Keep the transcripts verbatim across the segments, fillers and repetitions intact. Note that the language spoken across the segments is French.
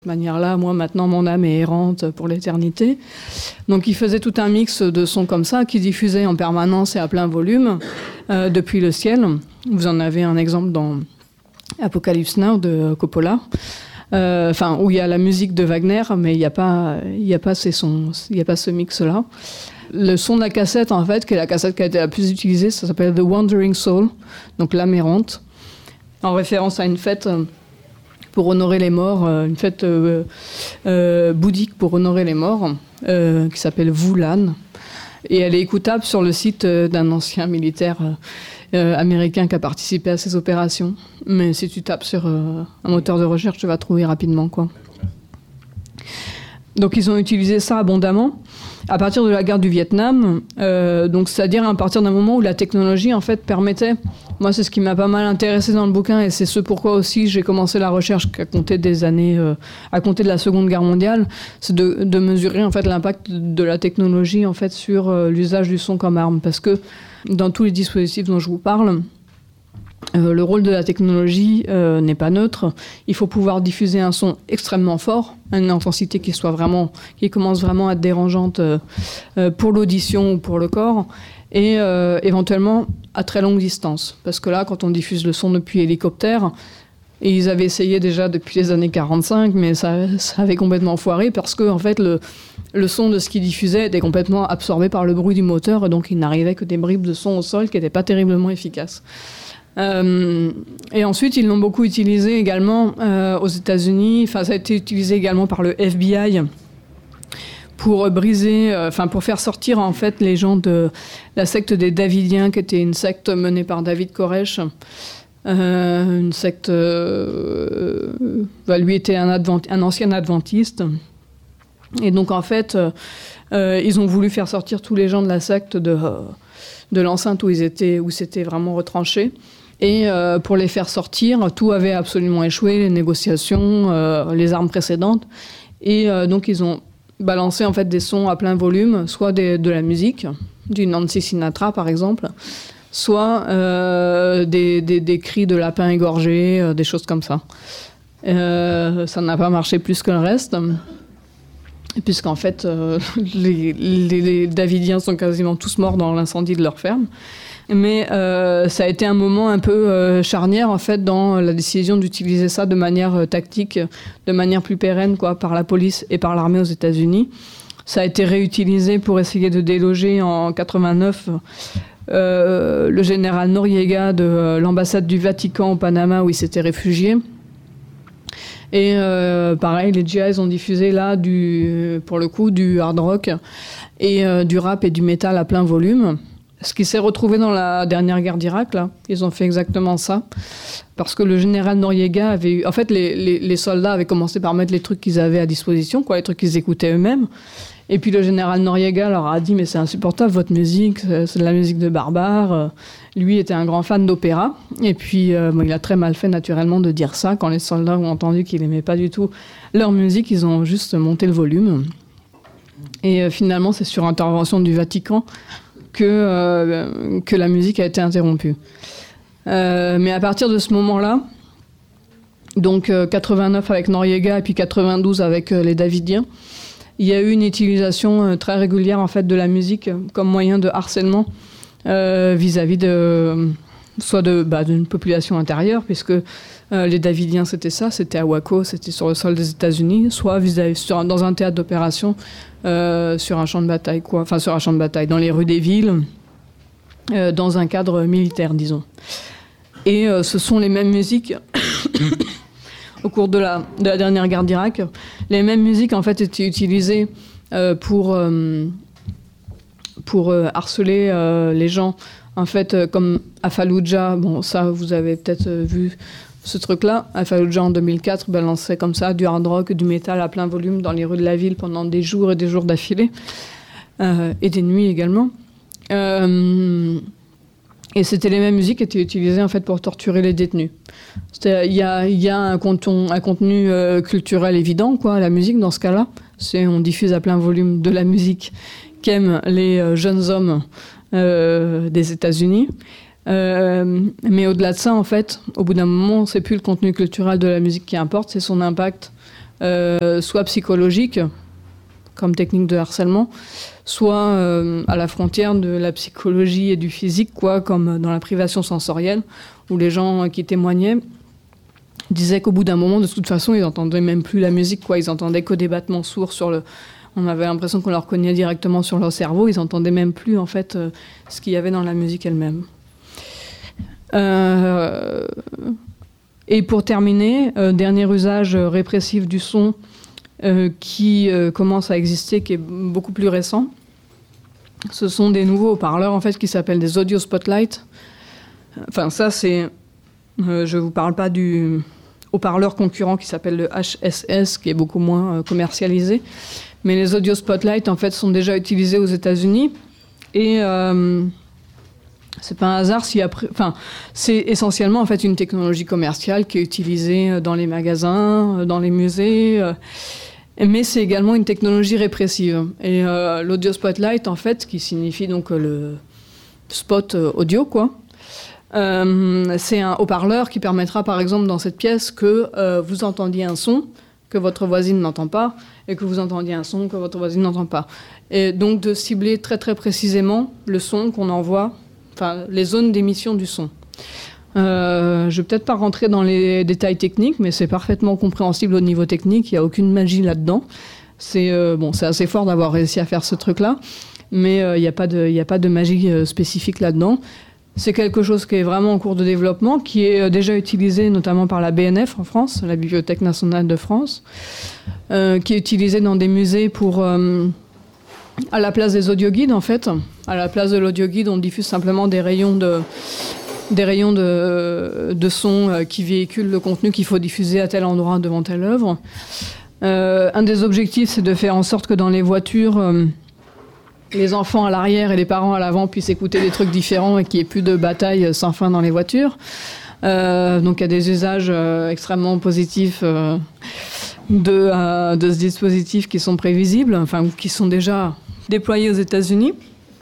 De cette manière-là, moi, maintenant, mon âme est errante pour l'éternité. Donc, il faisait tout un mix de sons comme ça, qui diffusait en permanence et à plein volume, euh, depuis le ciel. Vous en avez un exemple dans Apocalypse Now de Coppola, enfin, euh, où il y a la musique de Wagner, mais il n'y a pas, il n'y a pas ces sons, il n'y a pas ce mix-là. Le son de la cassette, en fait, qui est la cassette qui a été la plus utilisée, ça s'appelle The Wandering Soul, donc l'âme errante, en référence à une fête pour honorer les morts, une fête euh, euh, bouddhique pour honorer les morts, euh, qui s'appelle Vulan. Et elle est écoutable sur le site d'un ancien militaire euh, américain qui a participé à ces opérations. Mais si tu tapes sur euh, un moteur de recherche, tu vas trouver rapidement, quoi. Donc ils ont utilisé ça abondamment à partir de la guerre du Vietnam, euh, donc c'est-à-dire à partir d'un moment où la technologie en fait permettait, moi c'est ce qui m'a pas mal intéressé dans le bouquin et c'est ce pourquoi aussi j'ai commencé la recherche à compter des années, euh, à compter de la Seconde Guerre mondiale, c'est de, de mesurer en fait l'impact de la technologie en fait sur euh, l'usage du son comme arme, parce que dans tous les dispositifs dont je vous parle, Euh, le rôle de la technologie euh, n'est pas neutre. Il faut pouvoir diffuser un son extrêmement fort, une intensité qui soit vraiment, qui commence vraiment à être dérangeante euh, euh, pour l'audition ou pour le corps, et euh, éventuellement à très longue distance. Parce que là, quand on diffuse le son depuis hélicoptère, et ils avaient essayé déjà depuis les années quarante-cinq, mais ça, ça avait complètement foiré parce que en fait le le son de ce qu'ils diffusaient était complètement absorbé par le bruit du moteur, et donc il n'arrivait que des bribes de son au sol qui n'étaient pas terriblement efficaces. Euh, et ensuite, ils l'ont beaucoup utilisé également euh, aux États-Unis. Enfin, ça a été utilisé également par le F B I pour briser, enfin euh, pour faire sortir en fait les gens de la secte des Davidiens, qui était une secte menée par David Koresh. Euh, une secte, euh, bah, lui était un, advent, un ancien adventiste. Et donc en fait, euh, ils ont voulu faire sortir tous les gens de la secte de, de l'enceinte où ils étaient, où c'était vraiment retranché. Et euh, pour les faire sortir, tout avait absolument échoué, les négociations, euh, les armes précédentes. Et euh, donc ils ont balancé en fait des sons à plein volume, soit des, de la musique, du Nancy Sinatra par exemple, soit euh, des, des, des cris de lapins égorgés, euh, des choses comme ça. Euh, ça n'a pas marché plus que le reste, puisqu'en fait, euh, les, les, les Davidiens sont quasiment tous morts dans l'incendie de leur ferme. Mais euh, ça a été un moment un peu euh, charnière, en fait, dans la décision d'utiliser ça de manière euh, tactique, de manière plus pérenne, quoi, par la police et par l'armée aux États-Unis. Ça a été réutilisé pour essayer de déloger en quatre-vingt-neuf euh, le général Noriega de euh, l'ambassade du Vatican au Panama, où il s'était réfugié. Et euh, pareil, les G Is ont diffusé là, du, pour le coup, du hard rock et euh, du rap et du métal à plein volume. Ce qui s'est retrouvé dans la dernière guerre d'Irak, là. Ils ont fait exactement ça. Parce que le général Noriega avait eu... En fait, les, les, les soldats avaient commencé par mettre les trucs qu'ils avaient à disposition, quoi, les trucs qu'ils écoutaient eux-mêmes. Et puis le général Noriega leur a dit « Mais c'est insupportable, votre musique, c'est, c'est de la musique de barbares. » Lui était un grand fan d'opéra. Et puis, euh, bon, il a très mal fait, naturellement, de dire ça. Quand les soldats ont entendu qu'il n'aimait pas du tout leur musique, ils ont juste monté le volume. Et euh, finalement, c'est sur intervention du Vatican que, euh, que la musique a été interrompue. Euh, mais à partir de ce moment-là, donc euh, quatre-vingt-neuf avec Noriega et puis quatre-vingt-douze avec euh, les Davidiens, il y a eu une utilisation euh, très régulière en fait, de la musique euh, comme moyen de harcèlement euh, vis-à-vis de, soit de, bah, d'une population intérieure, puisque euh, les Davidiens c'était ça, c'était à Waco, c'était sur le sol des États-Unis, soit vis-à-vis, sur, dans un théâtre d'opération, euh, sur un champ de bataille, quoi. Enfin sur un champ de bataille, dans les rues des villes, euh, dans un cadre militaire, disons. Et euh, ce sont les mêmes musiques au cours de la, de la dernière guerre d'Irak. Les mêmes musiques, en fait, étaient utilisées euh, pour, euh, pour euh, harceler euh, les gens. En fait, euh, comme à Fallujah, bon, ça, vous avez peut-être euh, vu ce truc-là. À Fallujah, en deux mille quatre, balançait comme ça du hard rock, du métal à plein volume dans les rues de la ville pendant des jours et des jours d'affilée. Euh, et des nuits également. Euh... Et c'était les mêmes musiques qui étaient utilisées en fait pour torturer les détenus. Il y a, y a un, contenu, un contenu euh, culturel évident, quoi, la musique dans ce cas-là. C'est, on diffuse à plein volume de la musique qu'aiment les euh, jeunes hommes euh, des États-Unis. Euh, mais au-delà de ça, en fait, au bout d'un moment, c'est plus le contenu culturel de la musique qui importe, c'est son impact euh, soit psychologiques, comme technique de harcèlement, soit euh, à la frontière de la psychologie et du physique, quoi, comme dans la privation sensorielle, où les gens qui témoignaient disaient qu'au bout d'un moment, de toute façon, ils n'entendaient même plus la musique, quoi. Ils entendaient que des battements sourds sur le... On avait l'impression qu'on leur cognait directement sur leur cerveau. Ils n'entendaient même plus, en fait, euh, ce qu'il y avait dans la musique elle-même. Euh... Et pour terminer, euh, dernier usage répressif du son euh, qui euh, commence à exister, qui est beaucoup plus récent. Ce sont des nouveaux haut-parleurs, en fait, qui s'appellent des audio spotlight. Enfin, ça, c'est... Euh, je ne vous parle pas du haut-parleur concurrent qui s'appelle le H S S, qui est beaucoup moins euh, commercialisé. Mais les audio spotlight, en fait, sont déjà utilisés aux États-Unis. Et euh, c'est pas un hasard si après... Enfin, c'est essentiellement, en fait, une technologie commerciale qui est utilisée dans les magasins, dans les musées. Euh, mais c'est également une technologie répressive. Et euh, l'audio spotlight, en fait, qui signifie donc le spot audio, quoi, Euh, c'est un haut-parleur qui permettra, par exemple, dans cette pièce, que euh, vous entendiez un son que votre voisine n'entend pas et que vous entendiez un son que votre voisine n'entend pas. Et donc de cibler très très précisément le son qu'on envoie, enfin les zones d'émission du son. Euh, je vais peut-être pas rentrer dans les détails techniques, mais c'est parfaitement compréhensible au niveau technique. Il n'y a aucune magie là-dedans. C'est euh, bon, c'est assez fort d'avoir réussi à faire ce truc-là, mais euh, il n'y a pas de, il n'y a pas de magie euh, spécifique là-dedans. C'est quelque chose qui est vraiment en cours de développement, qui est déjà utilisé notamment par la B N F en France, la Bibliothèque nationale de France, euh, qui est utilisé dans des musées pour, euh, à la place des audioguides en fait. À la place de l'audioguide, on diffuse simplement des rayons de, des rayons de, de son euh, qui véhiculent le contenu qu'il faut diffuser à tel endroit devant telle œuvre. Euh, un des objectifs, c'est de faire en sorte que dans les voitures... Euh, les enfants à l'arrière et les parents à l'avant puissent écouter des trucs différents et qu'il n'y ait plus de bataille sans fin dans les voitures. Euh, donc il y a des usages euh, extrêmement positifs euh, de, euh, de ce dispositif qui sont prévisibles, enfin qui sont déjà déployés aux États-Unis.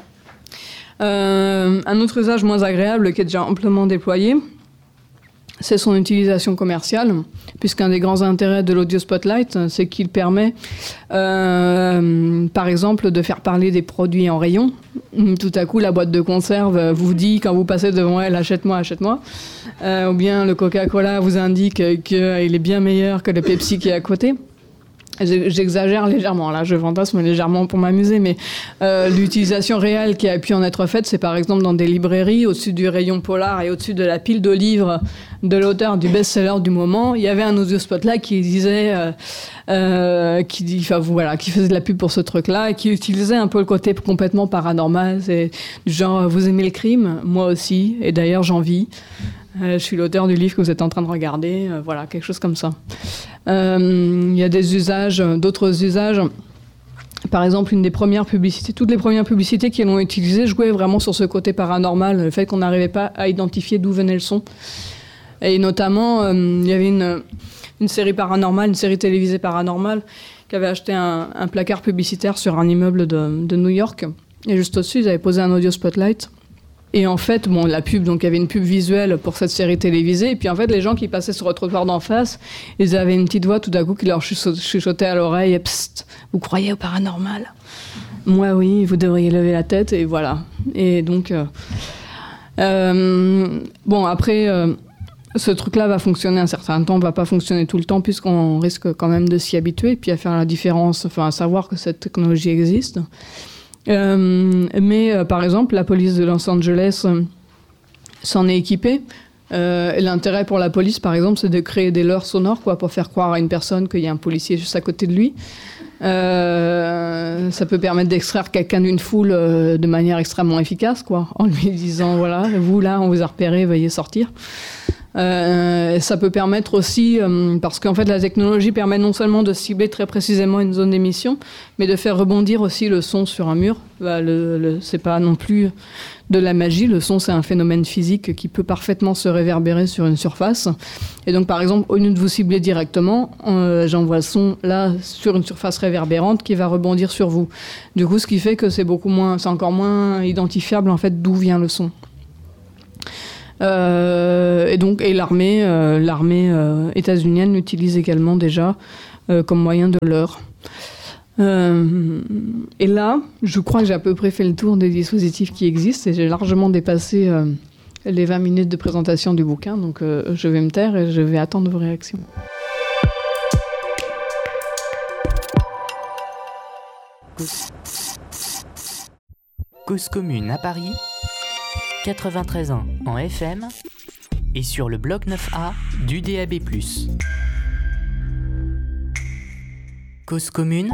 Euh, un autre usage moins agréable qui est déjà amplement déployé, c'est son utilisation commerciale, puisqu'un des grands intérêts de l'audio spotlight, c'est qu'il permet, euh, par exemple, de faire parler des produits en rayon. Tout à coup, la boîte de conserve vous dit, quand vous passez devant elle, achète-moi, achète-moi. Euh, ou bien le Coca-Cola vous indique qu'il est bien meilleur que le Pepsi qui est à côté. J'exagère légèrement, là, je fantasme légèrement pour m'amuser, mais euh, l'utilisation réelle qui a pu en être faite, c'est par exemple dans des librairies, au-dessus du rayon polar et au-dessus de la pile de livres de l'auteur du best-seller du moment, il y avait un audio spotlight qui disait, euh, euh, qui, dit, enfin, voilà, qui faisait de la pub pour ce truc-là et qui utilisait un peu le côté complètement paranormal, c'est du genre, vous aimez le crime? Moi aussi, et d'ailleurs j'en vis. Euh, je suis l'auteur du livre que vous êtes en train de regarder, euh, voilà, quelque chose comme ça. Il euh, y a des usages, d'autres usages. Par exemple, une des premières publicités, toutes les premières publicités qui l'ont utilisé jouaient vraiment sur ce côté paranormal, le fait qu'on n'arrivait pas à identifier d'où venait le son. Et notamment, il euh, y avait une, une série paranormale, une série télévisée paranormale, qui avait acheté un, un placard publicitaire sur un immeuble de, de New York. Et juste au-dessus, ils avaient posé un audio spotlight. Et en fait, bon, la pub, donc il y avait une pub visuelle pour cette série télévisée. Et puis en fait, les gens qui passaient sur le trottoir d'en face, ils avaient une petite voix tout à coup qui leur chuchotait à l'oreille. Psst, vous croyez au paranormal? Moi, oui, vous devriez lever la tête. Et voilà. Et donc, euh, euh, bon, après, euh, ce truc-là va fonctionner un certain temps, va pas fonctionner tout le temps, puisqu'on risque quand même de s'y habituer, et puis à faire la différence, enfin, à savoir que cette technologie existe. Euh, mais euh, par exemple, la police de Los Angeles euh, s'en est équipée. Euh, et l'intérêt pour la police, par exemple, c'est de créer des leurres sonores, quoi, pour faire croire à une personne qu'il y a un policier juste à côté de lui. Euh, ça peut permettre d'extraire quelqu'un d'une foule euh, de manière extrêmement efficace, quoi, en lui disant voilà, vous là, on vous a repéré, veuillez sortir. Euh, ça peut permettre aussi, euh, parce qu'en fait la technologie permet non seulement de cibler très précisément une zone d'émission, mais de faire rebondir aussi le son sur un mur. Bah, le, le, c'est pas non plus de la magie, le son c'est un phénomène physique qui peut parfaitement se réverbérer sur une surface. Et donc par exemple, au lieu de vous cibler directement, euh, j'envoie le son là sur une surface réverbérante qui va rebondir sur vous. Du coup, ce qui fait que c'est beaucoup moins, c'est encore moins identifiable en fait d'où vient le son. Euh, et donc, et l'armée, euh, l'armée euh, états-unienne l'utilise également déjà euh, comme moyen de leurre. Euh, et là, je crois que j'ai à peu près fait le tour des dispositifs qui existent et j'ai largement dépassé euh, les vingt minutes de présentation du bouquin, donc euh, je vais me taire et je vais attendre vos réactions. Cause commune à Paris, quatre-vingt-treize ans en F M et sur le bloc neuf A du D A B plus. Cause commune,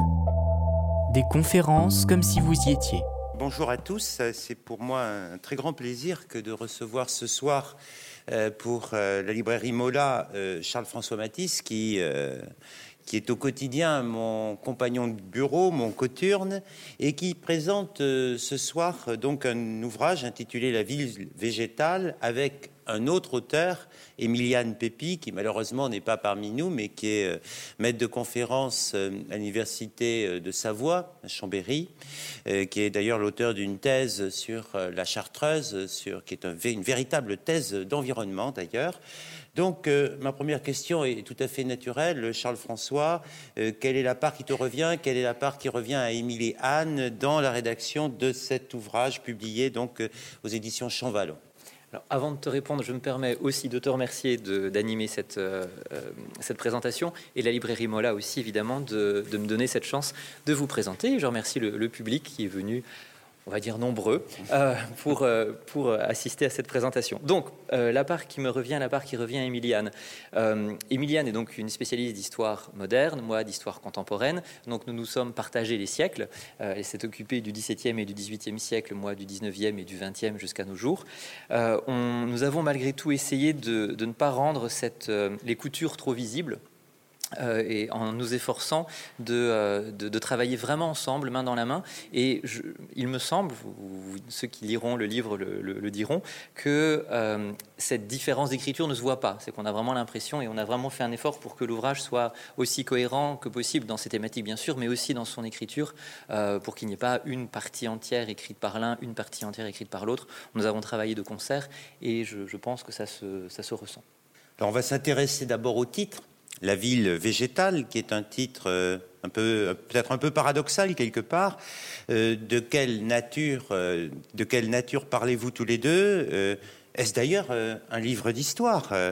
des conférences comme si vous y étiez. Bonjour à tous, c'est pour moi un très grand plaisir que de recevoir ce soir euh, pour euh, la librairie Mola euh, Charles-François Mathis qui, euh, qui est au quotidien mon compagnon de bureau, mon coturne, et qui présente euh, ce soir euh, donc un ouvrage intitulé La ville végétale avec un autre auteur, Emiliane Pépi, qui malheureusement n'est pas parmi nous, mais qui est euh, maître de conférence euh, à l'université euh, de Savoie, à Chambéry, euh, qui est d'ailleurs l'auteur d'une thèse sur euh, la Chartreuse, sur, qui est un, une véritable thèse d'environnement d'ailleurs. Donc, euh, ma première question est tout à fait naturelle. Charles-François, euh, quelle est la part qui te revient? Quelle est la part qui revient à Émilie Anne dans la rédaction de cet ouvrage publié donc, euh, aux éditions Champvallon? Alors, avant de te répondre, je me permets aussi de te remercier de, d'animer cette, euh, cette présentation et la librairie Mola aussi, évidemment, de, de me donner cette chance de vous présenter. Je remercie le, le public qui est venu, on va dire nombreux, euh, pour, euh, pour assister à cette présentation. Donc, euh, la part qui me revient, la part qui revient à Emiliane. Euh, Emiliane est donc une spécialiste d'histoire moderne, moi d'histoire contemporaine. Donc, nous nous sommes partagés les siècles. Euh, elle s'est occupée du dix-septième et du dix-huitième siècle, moi du dix-neuvième et du vingtième jusqu'à nos jours. Euh, on, nous avons malgré tout essayé de, de ne pas rendre cette, euh, les coutures trop visibles. Euh, et en nous efforçant de, euh, de, de travailler vraiment ensemble, main dans la main. Et je, il me semble, vous, vous, ceux qui liront le livre le, le, le diront, que euh, cette différence d'écriture ne se voit pas. C'est qu'on a vraiment l'impression, et on a vraiment fait un effort pour que l'ouvrage soit aussi cohérent que possible dans ses thématiques, bien sûr, mais aussi dans son écriture, euh, pour qu'il n'y ait pas une partie entière écrite par l'un, une partie entière écrite par l'autre. Nous avons travaillé de concert, et je, je pense que ça se, ça se ressent. Alors, on va s'intéresser d'abord au titre. La ville végétale, qui est un titre euh, un peu, peut-être un peu paradoxal quelque part. Euh, de quelle nature, euh, de quelle nature parlez-vous tous les deux? euh, Est-ce d'ailleurs euh, un livre d'histoire? euh,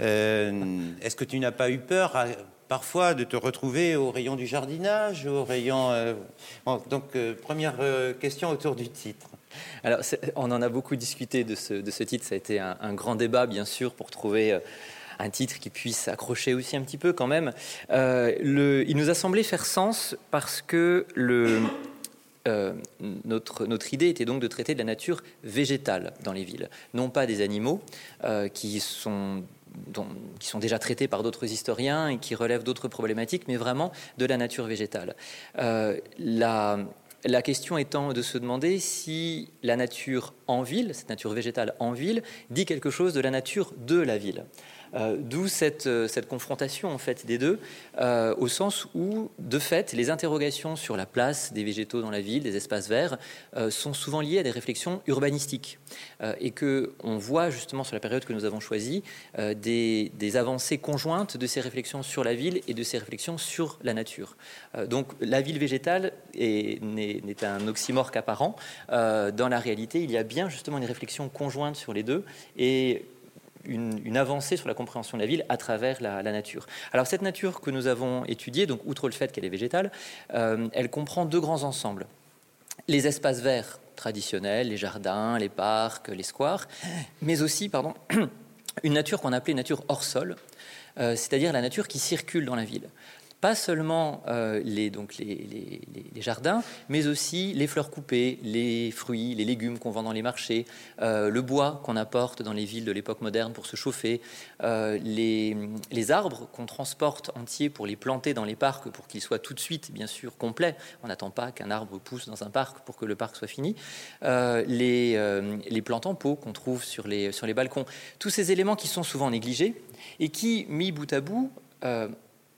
Est-ce que tu n'as pas eu peur à, parfois de te retrouver au rayon du jardinage, au rayon euh... bon, donc euh, première euh, question autour du titre. Alors, on en a beaucoup discuté de ce, de ce titre. Ça a été un, un grand débat, bien sûr, pour trouver euh, un titre qui puisse accrocher aussi un petit peu quand même. Euh, le, il nous a semblé faire sens parce que le, euh, notre, notre idée était donc de traiter de la nature végétale dans les villes, non pas des animaux euh, qui sont... Dont, qui sont déjà traités par d'autres historiens et qui relèvent d'autres problématiques, mais vraiment de la nature végétale. Euh, la, la question étant de se demander si la nature en ville, cette nature végétale en ville, dit quelque chose de la nature de la ville. Euh, d'où cette, cette confrontation en fait des deux, euh, au sens où, de fait, les interrogations sur la place des végétaux dans la ville, des espaces verts, euh, sont souvent liées à des réflexions urbanistiques, euh, et que on voit justement sur la période que nous avons choisie euh, des, des avancées conjointes de ces réflexions sur la ville et de ces réflexions sur la nature. Euh, donc, la ville végétale est, n'est, n'est un oxymore qu'apparent. Euh, dans la réalité, il y a bien justement une réflexion conjointe sur les deux et Une, une avancée sur la compréhension de la ville à travers la, la nature. Alors cette nature que nous avons étudiée, donc outre le fait qu'elle est végétale, euh, elle comprend deux grands ensembles. Les espaces verts traditionnels, les jardins, les parcs, les squares, mais aussi, pardon, une nature qu'on appelait nature hors sol, euh, c'est-à-dire la nature qui circule dans la ville. Pas seulement euh, les, donc les, les, les jardins, mais aussi les fleurs coupées, les fruits, les légumes qu'on vend dans les marchés, euh, le bois qu'on apporte dans les villes de l'époque moderne pour se chauffer, euh, les, les arbres qu'on transporte entiers pour les planter dans les parcs pour qu'ils soient tout de suite, bien sûr, complets. On n'attend pas qu'un arbre pousse dans un parc pour que le parc soit fini. Euh, les, euh, les plantes en pot qu'on trouve sur les, sur les balcons. Tous ces éléments qui sont souvent négligés et qui, mis bout à bout, euh,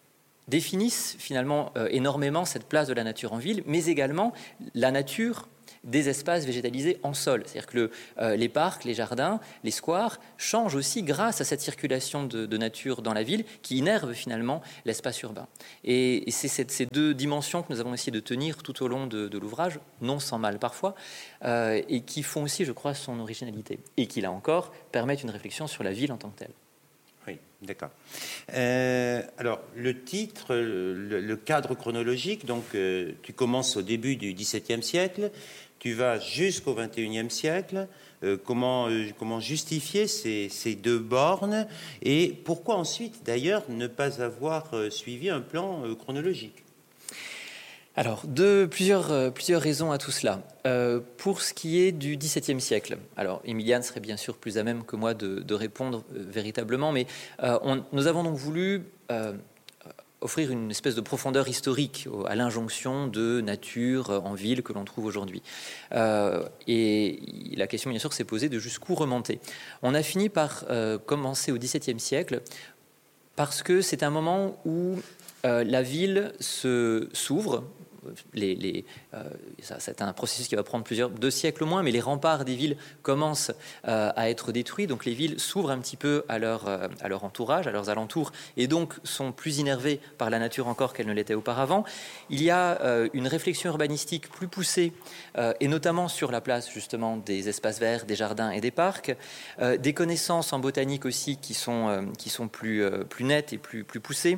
définissent finalement euh, énormément cette place de la nature en ville, mais également la nature des espaces végétalisés en sol. C'est-à-dire que le, euh, les parcs, les jardins, les squares changent aussi grâce à cette circulation de, de nature dans la ville qui innerve finalement l'espace urbain. Et, et c'est cette, ces deux dimensions que nous avons essayé de tenir tout au long de, de l'ouvrage, non sans mal parfois, euh, et qui font aussi, je crois, son originalité. Et qui, là encore, permettent une réflexion sur la ville en tant que telle. Oui, d'accord. Euh, alors, le titre, le, le cadre chronologique, donc euh, tu commences au début du dix-septième siècle, tu vas jusqu'au vingt et unième siècle. Euh, comment, euh, comment justifier ces, ces deux bornes et pourquoi ensuite, d'ailleurs, ne pas avoir euh, suivi un plan euh, chronologique? Alors, de plusieurs, euh, plusieurs raisons à tout cela. Euh, pour ce qui est du dix-septième siècle, alors Emiliane serait bien sûr plus à même que moi de, de répondre euh, véritablement, mais euh, on, nous avons donc voulu euh, offrir une espèce de profondeur historique à l'injonction de nature en ville que l'on trouve aujourd'hui. Euh, et la question, bien sûr, s'est posée de jusqu'où remonter. On a fini par euh, commencer au dix-septième siècle parce que c'est un moment où euh, la ville se, s'ouvre. Les, les, euh, ça, c'est un processus qui va prendre plusieurs, deux siècles au moins, mais les remparts des villes commencent euh, à être détruits, donc les villes s'ouvrent un petit peu à leur, euh, à leur entourage, à leurs alentours, et donc sont plus innervées par la nature encore qu'elles ne l'étaient auparavant. Il y a euh, une réflexion urbanistique plus poussée, euh, et notamment sur la place justement des espaces verts, des jardins et des parcs, euh, des connaissances en botanique aussi qui sont, euh, qui sont plus, euh, plus nettes et plus, plus poussées.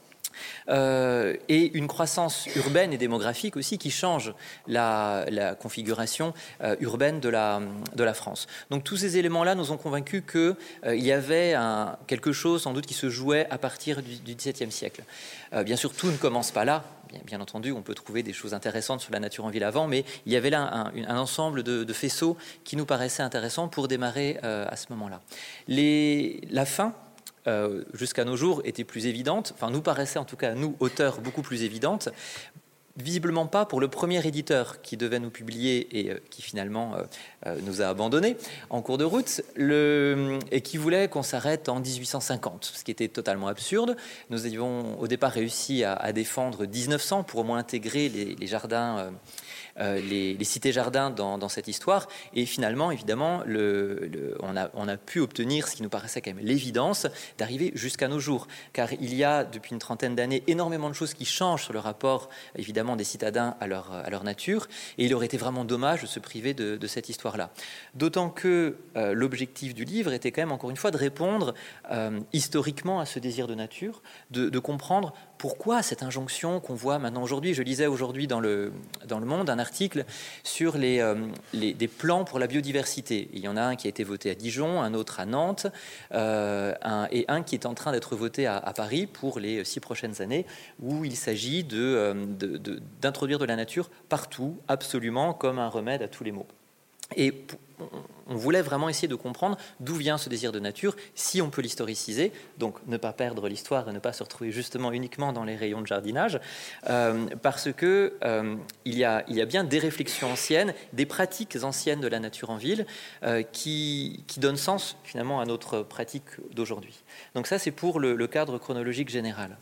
Euh, et une croissance urbaine et démographique aussi qui change la, la configuration euh, urbaine de la, de la France. Donc tous ces éléments-là nous ont convaincus qu'il euh, y avait un, quelque chose sans doute qui se jouait à partir du, du dix-septième siècle. Euh, bien sûr, tout ne commence pas là. Bien, bien entendu, on peut trouver des choses intéressantes sur la nature en ville avant, mais il y avait là un, un ensemble de, de faisceaux qui nous paraissaient intéressants pour démarrer euh, à ce moment-là. Les, la fin Euh, jusqu'à nos jours était plus évidente, enfin nous paraissait en tout cas à nous, auteurs, beaucoup plus évidente, visiblement pas pour le premier éditeur qui devait nous publier et euh, qui finalement euh, euh, nous a abandonnés en cours de route le, et qui voulait qu'on s'arrête en dix-huit cent cinquante, ce qui était totalement absurde. Nous avions au départ réussi à, à défendre dix-neuf cents pour au moins intégrer les, les jardins euh, Euh, les, les cités-jardins dans, dans cette histoire. Et finalement, évidemment, le, le, on, a, on a pu obtenir ce qui nous paraissait quand même l'évidence d'arriver jusqu'à nos jours. Car il y a, depuis une trentaine d'années, énormément de choses qui changent sur le rapport, évidemment, des citadins à leur, à leur nature. Et il aurait été vraiment dommage de se priver de, de cette histoire-là. D'autant que euh, l'objectif du livre était quand même, encore une fois, de répondre euh, historiquement à ce désir de nature, de, de comprendre pourquoi cette injonction qu'on voit maintenant aujourd'hui. Je lisais aujourd'hui dans le, dans le Monde un article sur les, euh, les, des plans pour la biodiversité. Il y en a un qui a été voté à Dijon, un autre à Nantes, euh, un, et un qui est en train d'être voté à, à Paris pour les six prochaines années, où il s'agit de, euh, de, de, d'introduire de la nature partout, absolument, comme un remède à tous les maux. Et on voulait vraiment essayer de comprendre d'où vient ce désir de nature, si on peut l'historiciser, donc ne pas perdre l'histoire et ne pas se retrouver justement uniquement dans les rayons de jardinage, euh, parce que euh, il y a, il y a bien des réflexions anciennes, des pratiques anciennes de la nature en ville euh, qui, qui donnent sens finalement à notre pratique d'aujourd'hui. Donc ça, c'est pour le, le cadre chronologique général.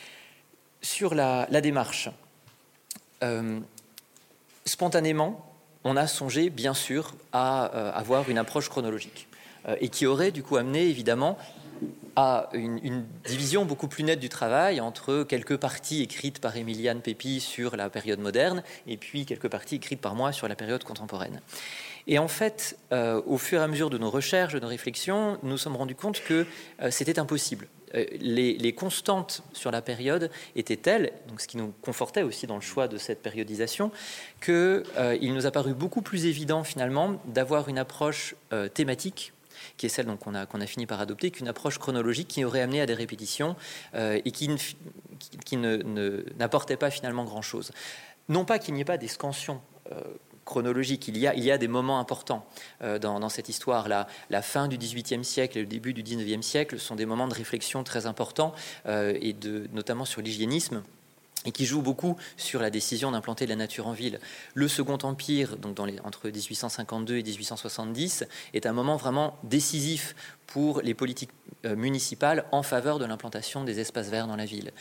Sur la, la démarche, euh, spontanément, on a songé, bien sûr, à euh, avoir une approche chronologique euh, et qui aurait, du coup, amené, évidemment, à une, une division beaucoup plus nette du travail entre quelques parties écrites par Emiliane Pépi sur la période moderne et puis quelques parties écrites par moi sur la période contemporaine. Et en fait, euh, au fur et à mesure de nos recherches, de nos réflexions, nous nous sommes rendus compte que euh, c'était impossible. Euh, les, les constantes sur la période étaient telles, donc ce qui nous confortait aussi dans le choix de cette périodisation, qu'il euh, nous a paru beaucoup plus évident finalement d'avoir une approche euh, thématique, qui est celle donc, qu'on a, qu'on a fini par adopter, qu'une approche chronologique qui aurait amené à des répétitions euh, et qui, ne, qui, qui ne, ne, n'apportait pas finalement grand-chose. Non pas qu'il n'y ait pas des scansions euh, chronologique. Il y a, il y a des moments importants euh, dans, dans cette histoire. La, la fin du dix-huitième siècle et le début du dix-neuvième siècle sont des moments de réflexion très importants, euh, et de, notamment sur l'hygiénisme, et qui jouent beaucoup sur la décision d'implanter la nature en ville. Le Second Empire, donc dans les, entre dix-huit cent cinquante-deux et dix-huit cent soixante-dix, est un moment vraiment décisif pour les politiques euh, municipales en faveur de l'implantation des espaces verts dans la ville.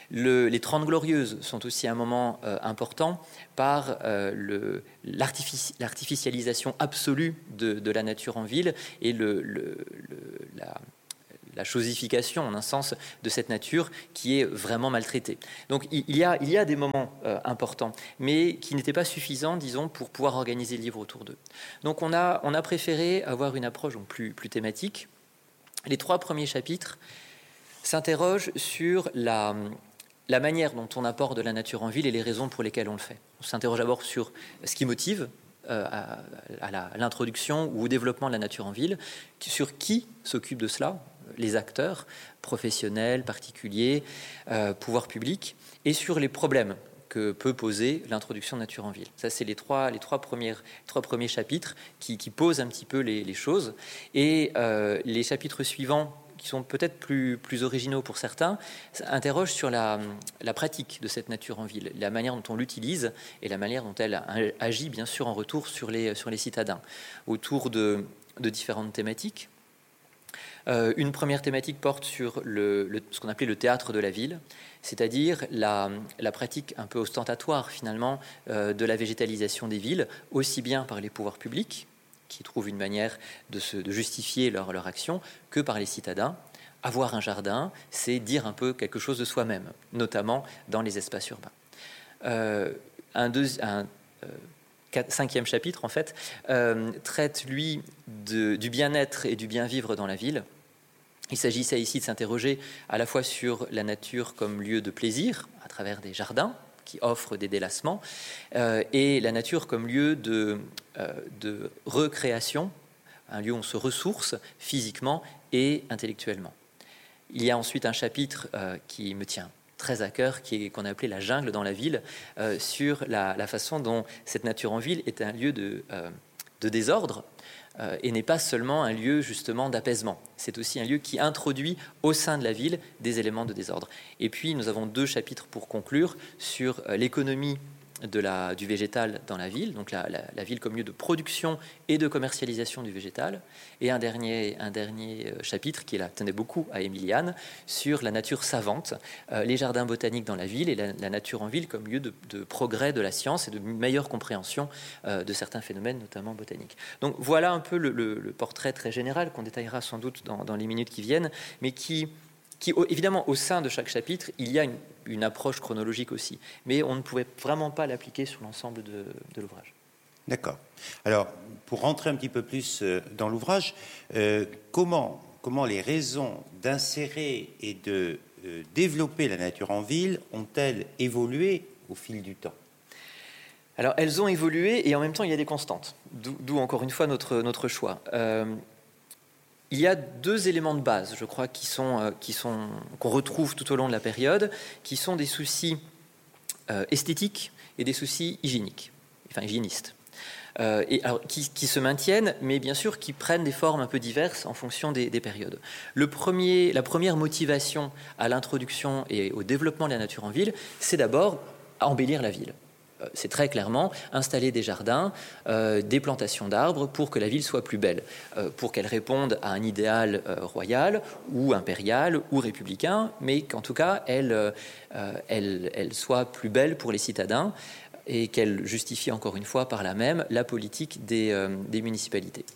Le, les Trente Glorieuses sont aussi un moment euh, important par euh, le, l'artifici- l'artificialisation absolue de, de la nature en ville et le, le, le, la, la chosification, en un sens, de cette nature qui est vraiment maltraitée. Donc il y a, il y a des moments euh, importants, mais qui n'étaient pas suffisants, disons, pour pouvoir organiser le livre autour d'eux. Donc on a, on a préféré avoir une approche donc, plus, plus thématique. Les trois premiers chapitres s'interrogent sur la, la manière dont on apporte de la nature en ville et les raisons pour lesquelles on le fait. On s'interroge d'abord sur ce qui motive euh, à, à, la, à l'introduction ou au développement de la nature en ville, sur qui s'occupe de cela, les acteurs, professionnels, particuliers, euh, pouvoirs publics, et sur les problèmes que peut poser l'introduction de nature en ville. Ça, c'est les trois, les trois, premières, trois premiers chapitres qui, qui posent un petit peu les, les choses. Et euh, les chapitres suivants, qui sont peut-être plus, plus originaux pour certains, interrogent sur la, la pratique de cette nature en ville, la manière dont on l'utilise et la manière dont elle agit, bien sûr, en retour sur les, sur les citadins, autour de, de différentes thématiques. Euh, une première thématique porte sur le, le, ce qu'on appelait le théâtre de la ville, c'est-à-dire la, la pratique un peu ostentatoire, finalement, euh, de la végétalisation des villes, aussi bien par les pouvoirs publics, qui trouvent une manière de, se, de justifier leur, leur action, que par les citadins. Avoir un jardin, c'est dire un peu quelque chose de soi-même, notamment dans les espaces urbains. Euh, un, deux, un euh, quatre, cinquième chapitre, en fait, euh, traite, lui, de, du bien-être et du bien-vivre dans la ville. Il s'agissait ici de s'interroger à la fois sur la nature comme lieu de plaisir, à travers des jardins, qui offrent des délassements, euh, et la nature comme lieu de, euh, de recréation, un lieu où on se ressource physiquement et intellectuellement. Il y a ensuite un chapitre euh, qui me tient très à cœur, qui est, qu'on a appelé la jungle dans la ville, euh, sur la, la façon dont cette nature en ville est un lieu de, euh, de désordre, Euh, et n'est pas seulement un lieu justement d'apaisement. C'est aussi un lieu qui introduit au sein de la ville des éléments de désordre. Et puis nous avons deux chapitres pour conclure sur euh, l'économie de la, du végétal dans la ville, donc la, la, la ville comme lieu de production et de commercialisation du végétal, et un dernier, un dernier chapitre qui là, tenait beaucoup à Émiliane, sur la nature savante, euh, les jardins botaniques dans la ville et la, la nature en ville comme lieu de, de progrès de la science et de meilleure compréhension euh, de certains phénomènes, notamment botaniques. Donc voilà un peu le, le, le portrait très général qu'on détaillera sans doute dans, dans les minutes qui viennent, mais qui... Qui, évidemment, au sein de chaque chapitre, il y a une, une approche chronologique aussi, mais on ne pouvait vraiment pas l'appliquer sur l'ensemble de, de l'ouvrage. D'accord. Alors, pour rentrer un petit peu plus dans l'ouvrage, euh, comment, comment les raisons d'insérer et de euh, développer la nature en ville ont-elles évolué au fil du temps ? Alors, elles ont évolué et en même temps, il y a des constantes, d'où, d'où encore une fois notre, notre choix. Euh, Il y a deux éléments de base, je crois, qui sont, euh, qui sont, qu'on retrouve tout au long de la période, qui sont des soucis euh, esthétiques et des soucis hygiéniques, enfin hygiénistes, euh, et, alors, qui, qui se maintiennent, mais bien sûr qui prennent des formes un peu diverses en fonction des, des périodes. Le premier, la première motivation à l'introduction et au développement de la nature en ville, c'est d'abord embellir la ville. C'est très clairement installer des jardins, euh, des plantations d'arbres pour que la ville soit plus belle, euh, pour qu'elle réponde à un idéal euh, royal ou impérial ou républicain, mais qu'en tout cas, elle, euh, elle, elle soit plus belle pour les citadins et qu'elle justifie encore une fois par là même la politique des, euh, des municipalités.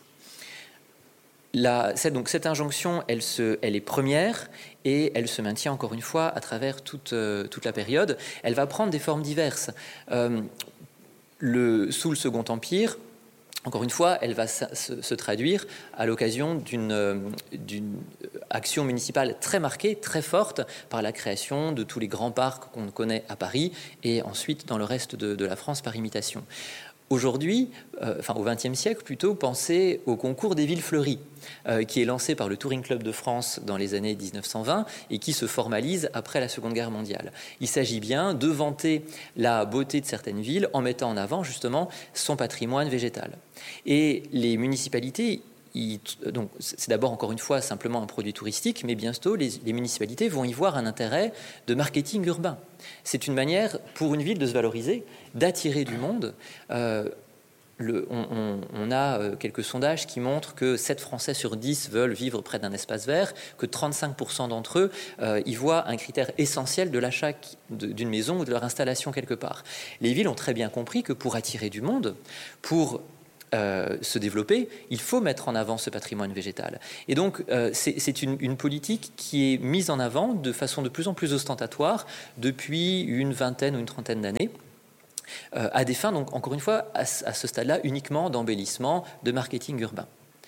La, cette, donc cette injonction, elle, se, elle est première et elle se maintient encore une fois à travers toute, euh, toute la période. Elle va prendre des formes diverses. Euh, le, sous le Second Empire, encore une fois, elle va se, se traduire à l'occasion d'une, euh, d'une action municipale très marquée, très forte, par la création de tous les grands parcs qu'on connaît à Paris et ensuite dans le reste de, de la France par imitation. Aujourd'hui, euh, enfin au vingtième siècle plutôt, pensez au concours des villes fleuries, euh, qui est lancé par le Touring Club de France dans les années dix-neuf cent vingt et qui se formalise après la Seconde Guerre mondiale. Il s'agit bien de vanter la beauté de certaines villes en mettant en avant justement son patrimoine végétal. Et les municipalités, il, donc c'est d'abord encore une fois simplement un produit touristique, mais bientôt les, les municipalités vont y voir un intérêt de marketing urbain. C'est une manière pour une ville de se valoriser, d'attirer du monde, euh, Le, on, on, on a euh, quelques sondages qui montrent que sept Français sur dix veulent vivre près d'un espace vert, que trente-cinq pour cent d'entre eux euh, y voient un critère essentiel de l'achat d'une maison ou de leur installation quelque part. Les villes ont très bien compris que pour attirer du monde, pour euh, se développer, il faut mettre en avant ce patrimoine végétal. Et donc, euh, c'est, c'est une, une politique qui est mise en avant de façon de plus en plus ostentatoire depuis une vingtaine ou une trentaine d'années. Euh, à des fins, donc, encore une fois, à, à ce stade-là, uniquement d'embellissement, de marketing urbain.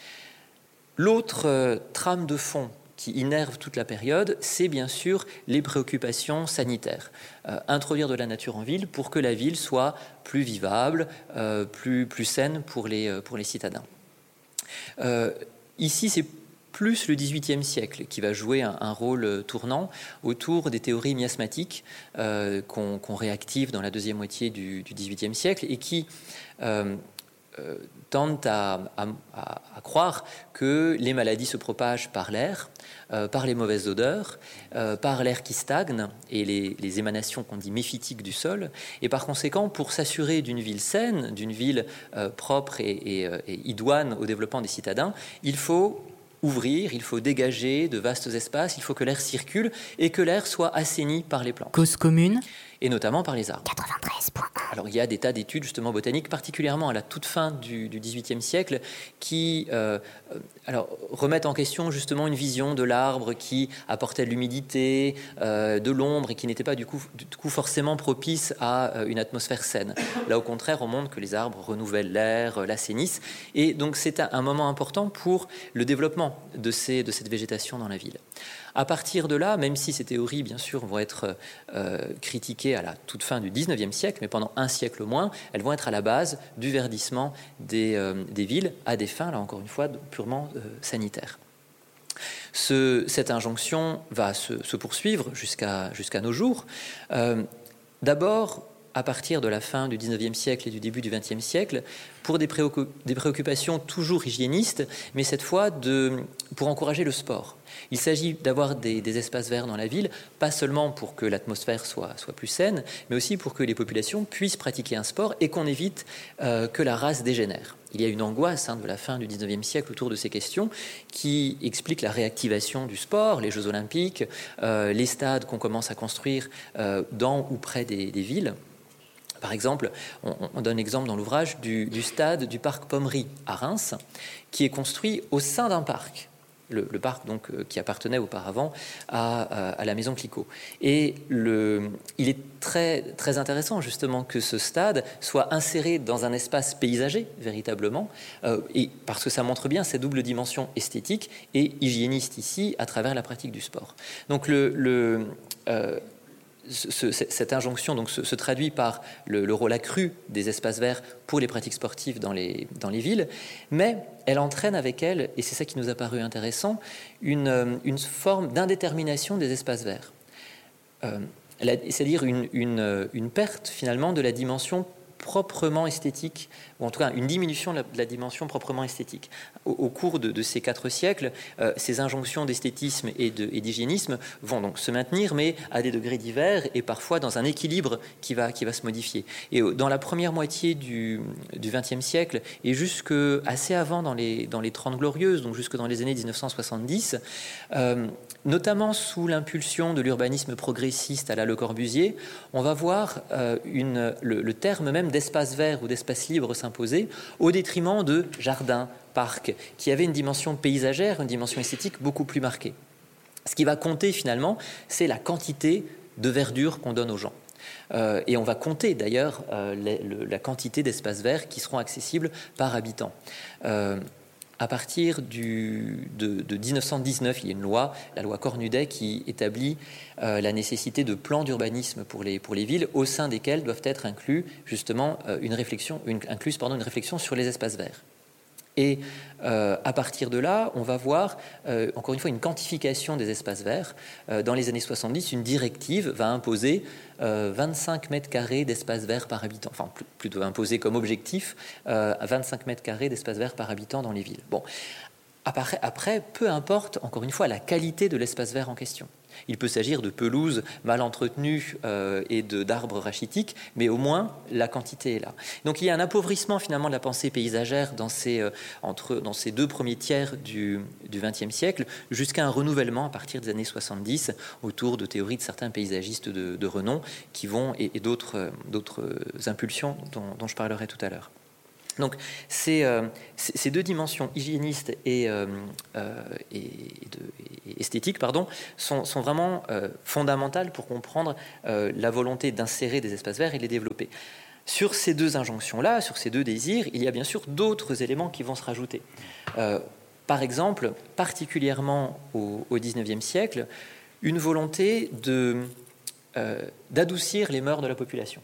L'autre euh, trame de fond qui innerve toute la période, c'est bien sûr les préoccupations sanitaires. Euh, introduire de la nature en ville pour que la ville soit plus vivable, euh, plus, plus saine pour les, pour les citadins. Euh, ici, c'est plus le dix-huitième siècle qui va jouer un, un rôle tournant autour des théories miasmatiques euh, qu'on, qu'on réactive dans la deuxième moitié du, du dix-huitième siècle et qui euh, euh, tendent à, à, à croire que les maladies se propagent par l'air, euh, par les mauvaises odeurs, euh, par l'air qui stagne et les, les émanations qu'on dit méphitiques du sol. Et par conséquent, pour s'assurer d'une ville saine, d'une ville euh, propre et, et, et idoine au développement des citadins, il faut ouvrir, il faut dégager de vastes espaces, il faut que l'air circule et que l'air soit assaini par les plantes. Cause commune. Et notamment par les arbres. quatre-vingt-treize point un. Alors il y a des tas d'études justement botaniques, particulièrement à la toute fin du, du dix-huitième siècle, qui euh, alors, remettent en question justement une vision de l'arbre qui apportait de l'humidité, euh, de l'ombre et qui n'était pas du coup, du coup forcément propice à euh, une atmosphère saine. Là au contraire, on montre que les arbres renouvellent l'air, euh, l'assainissent. Et donc c'est un, un moment important pour le développement de, ces, de cette végétation dans la ville. À partir de là, même si ces théories, bien sûr, vont être euh, critiquées à la toute fin du dix-neuvième siècle, mais pendant un siècle au moins, elles vont être à la base du verdissement des, euh, des villes à des fins, là encore une fois, purement euh, sanitaires. Ce, cette injonction va se, se poursuivre jusqu'à, jusqu'à nos jours. Euh, d'abord, à partir de la fin du dix-neuvième siècle et du début du vingtième siècle, pour des, préoccup- des préoccupations toujours hygiénistes, mais cette fois de, pour encourager le sport. Il s'agit d'avoir des, des espaces verts dans la ville, pas seulement pour que l'atmosphère soit, soit plus saine, mais aussi pour que les populations puissent pratiquer un sport et qu'on évite euh, que la race dégénère. Il y a une angoisse hein, de la fin du dix-neuvième siècle autour de ces questions qui explique la réactivation du sport, les Jeux Olympiques, euh, les stades qu'on commence à construire euh, dans ou près des, des villes. Par exemple, on, on donne l'exemple dans l'ouvrage du, du stade du parc Pommery à Reims, qui est construit au sein d'un parc. Le, le parc donc, euh, qui appartenait auparavant à, à la maison Clicquot. Et le, il est très, très intéressant justement que ce stade soit inséré dans un espace paysager véritablement, euh, et parce que ça montre bien cette double dimension esthétique et hygiéniste ici à travers la pratique du sport. Donc le... le euh, Ce, cette injonction donc, se, se traduit par le, le rôle accru des espaces verts pour les pratiques sportives dans les, dans les villes, mais elle entraîne avec elle, et c'est ça qui nous a paru intéressant, une, une forme d'indétermination des espaces verts. Euh, la, c'est-à-dire une, une, une perte finalement de la dimension proprement esthétique, ou en tout cas une diminution de la, de la dimension proprement esthétique. Au, au cours de, de ces quatre siècles, euh, ces injonctions d'esthétisme et, de, et d'hygiénisme vont donc se maintenir, mais à des degrés divers et parfois dans un équilibre qui va, qui va se modifier. Et dans la première moitié du vingtième siècle, et jusque assez avant dans les, dans les Trente Glorieuses, donc jusque dans les années dix-neuf cent soixante-dix, euh, notamment sous l'impulsion de l'urbanisme progressiste à la Le Corbusier, on va voir euh, une, le, le terme même d'espace vert ou d'espace libre s'imposer au détriment de jardins, parcs, qui avaient une dimension paysagère, une dimension esthétique beaucoup plus marquée. Ce qui va compter finalement, c'est la quantité de verdure qu'on donne aux gens. Euh, et on va compter d'ailleurs euh, les, le, la quantité d'espaces verts qui seront accessibles par habitant. Euh, À partir du, de, de dix-neuf cent dix-neuf, il y a une loi, la loi Cornudet, qui établit euh, la nécessité de plans d'urbanisme pour les, pour les villes, au sein desquels doivent être inclus justement euh, une réflexion, une, incluse, pardon, une réflexion sur les espaces verts. Et euh, à partir de là, on va voir, euh, encore une fois, une quantification des espaces verts. Euh, dans les années soixante-dix, une directive va imposer euh, vingt-cinq mètres carrés d'espace vert par habitant. Enfin, plus, plutôt imposer comme objectif euh, vingt-cinq mètres carrés d'espace vert par habitant dans les villes. Bon. Après, après, peu importe, encore une fois, la qualité de l'espace vert en question. Il peut s'agir de pelouses mal entretenues euh, et de, d'arbres rachitiques, mais au moins la quantité est là. Donc il y a un appauvrissement finalement de la pensée paysagère dans ces, euh, entre, dans ces deux premiers tiers du vingtième siècle, jusqu'à un renouvellement à partir des années soixante-dix autour de théories de certains paysagistes de, de renom qui vont, et, et d'autres, euh, d'autres impulsions dont, dont je parlerai tout à l'heure. Donc, ces, euh, ces deux dimensions hygiénistes et, euh, euh, et, de, et esthétiques pardon, sont, sont vraiment euh, fondamentales pour comprendre euh, la volonté d'insérer des espaces verts et de les développer. Sur ces deux injonctions-là, sur ces deux désirs, il y a bien sûr d'autres éléments qui vont se rajouter. Euh, par exemple, particulièrement au, au dix-neuvième siècle, une volonté de, euh, d'adoucir les mœurs de la population.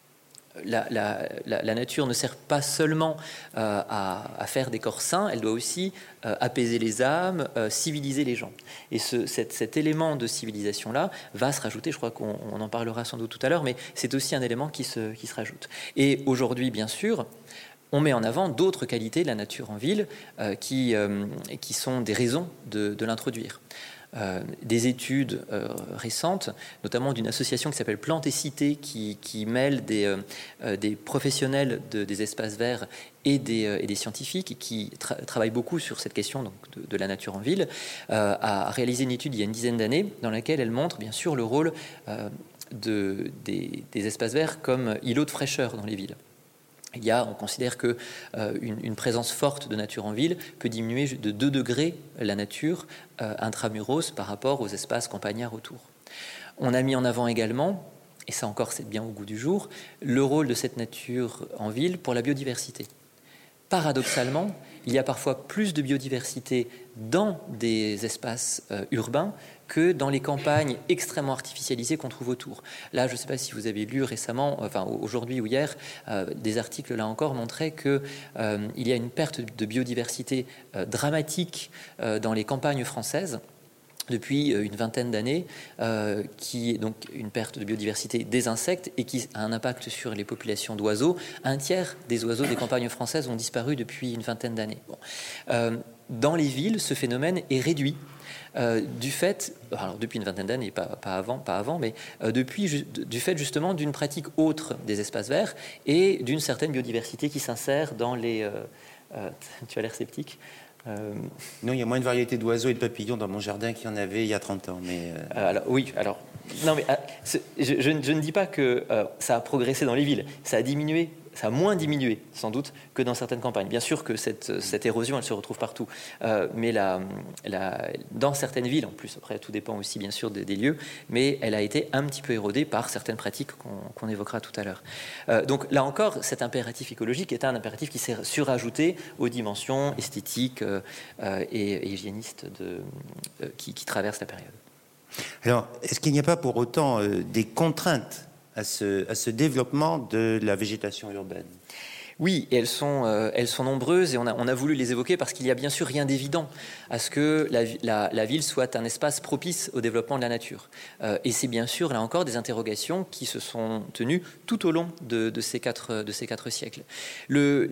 La, la, la, la nature ne sert pas seulement euh, à, à faire des corps sains, elle doit aussi euh, apaiser les âmes, euh, civiliser les gens. Et ce, cet, cet élément de civilisation-là va se rajouter, je crois qu'on on en parlera sans doute tout à l'heure, mais c'est aussi un élément qui se, qui se rajoute. Et aujourd'hui, bien sûr, on met en avant d'autres qualités de la nature en ville euh, qui, euh, qui sont des raisons de, de l'introduire. Euh, des études euh, récentes, notamment d'une association qui s'appelle Plantes et Cités, qui, qui mêle des, euh, des professionnels de, des espaces verts et des, euh, et des scientifiques, et qui tra- travaillent beaucoup sur cette question donc, de, de la nature en ville, euh, a réalisé une étude il y a une dizaine d'années dans laquelle elle montre bien sûr le rôle euh, de, des, des espaces verts comme îlots de fraîcheur dans les villes. Il y a, on considère que euh, une, une présence forte de nature en ville peut diminuer de deux degrés la nature euh, intramuros par rapport aux espaces campagnards autour. On a mis en avant également, et ça encore c'est bien au goût du jour, le rôle de cette nature en ville pour la biodiversité. Paradoxalement, il y a parfois plus de biodiversité dans des espaces euh, urbains que dans les campagnes extrêmement artificialisées qu'on trouve autour. Là, je ne sais pas si vous avez lu récemment, enfin aujourd'hui ou hier, euh, des articles là encore montraient qu'il euh, y a une perte de biodiversité euh, dramatique euh, dans les campagnes françaises depuis une vingtaine d'années, euh, qui est donc une perte de biodiversité des insectes et qui a un impact sur les populations d'oiseaux. Un tiers des oiseaux des campagnes françaises ont disparu depuis une vingtaine d'années. Bon. Euh, dans les villes, ce phénomène est réduit. Euh, du fait, alors depuis une vingtaine d'années, pas, pas avant, pas avant, mais euh, depuis ju- du fait justement d'une pratique autre des espaces verts et d'une certaine biodiversité qui s'insère dans les. Euh, euh, tu as l'air sceptique. Euh... Non, il y a moins de variétés d'oiseaux et de papillons dans mon jardin qu'il y en avait il y a trente ans. Mais euh... alors, oui, alors. Non, mais je, je, je ne dis pas que euh, ça a progressé dans les villes, ça a diminué. Ça a moins diminué, sans doute, que dans certaines campagnes. Bien sûr que cette, cette érosion, elle se retrouve partout. Euh, mais la, la, dans certaines villes, en plus, après, tout dépend aussi, bien sûr, des, des lieux, mais elle a été un petit peu érodée par certaines pratiques qu'on, qu'on évoquera tout à l'heure. Euh, donc, là encore, cet impératif écologique est un impératif qui s'est surajouté aux dimensions esthétiques euh, et, et hygiénistes de, euh, qui, qui traversent la période. Alors, est-ce qu'il n'y a pas pour autant euh, des contraintes À ce, à ce développement de la végétation urbaine? Oui, et elles sont, euh, elles sont nombreuses et on a, on a voulu les évoquer parce qu'il n'y a bien sûr rien d'évident à ce que la, la, la ville soit un espace propice au développement de la nature. Euh, et c'est bien sûr, là encore, des interrogations qui se sont tenues tout au long de, de, ces, quatre, de ces quatre siècles. Le,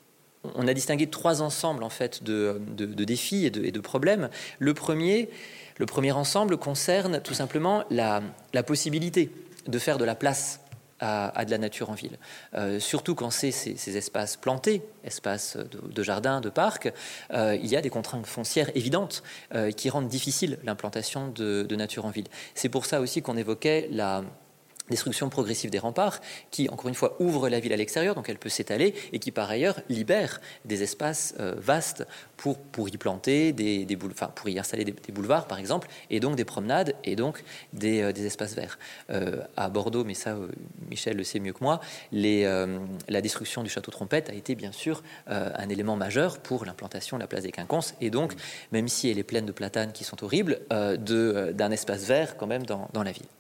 on a distingué trois ensembles en fait, de, de, de défis et de, et de problèmes. Le premier, le premier ensemble concerne tout simplement la, la possibilité de faire de la place à, à de la nature en ville. Euh, surtout quand c'est ces, ces espaces plantés, espaces de, de jardins, de parcs, euh, il y a des contraintes foncières évidentes euh, qui rendent difficile l'implantation de, de nature en ville. C'est pour ça aussi qu'on évoquait la destruction progressive des remparts, qui, encore une fois, ouvre la ville à l'extérieur, donc elle peut s'étaler, et qui, par ailleurs, libère des espaces euh, vastes pour, pour y planter, des, des boule- enfin, pour y installer des, des boulevards, par exemple, et donc des promenades, et donc des, euh, des espaces verts. Euh, à Bordeaux, mais ça, euh, Michel le sait mieux que moi, les, euh, la destruction du château Trompette a été, bien sûr, euh, un élément majeur pour l'implantation de la place des Quinconces, et donc, même si elle est pleine de platanes qui sont horribles, euh, de, euh, d'un espace vert, quand même, dans, dans la ville.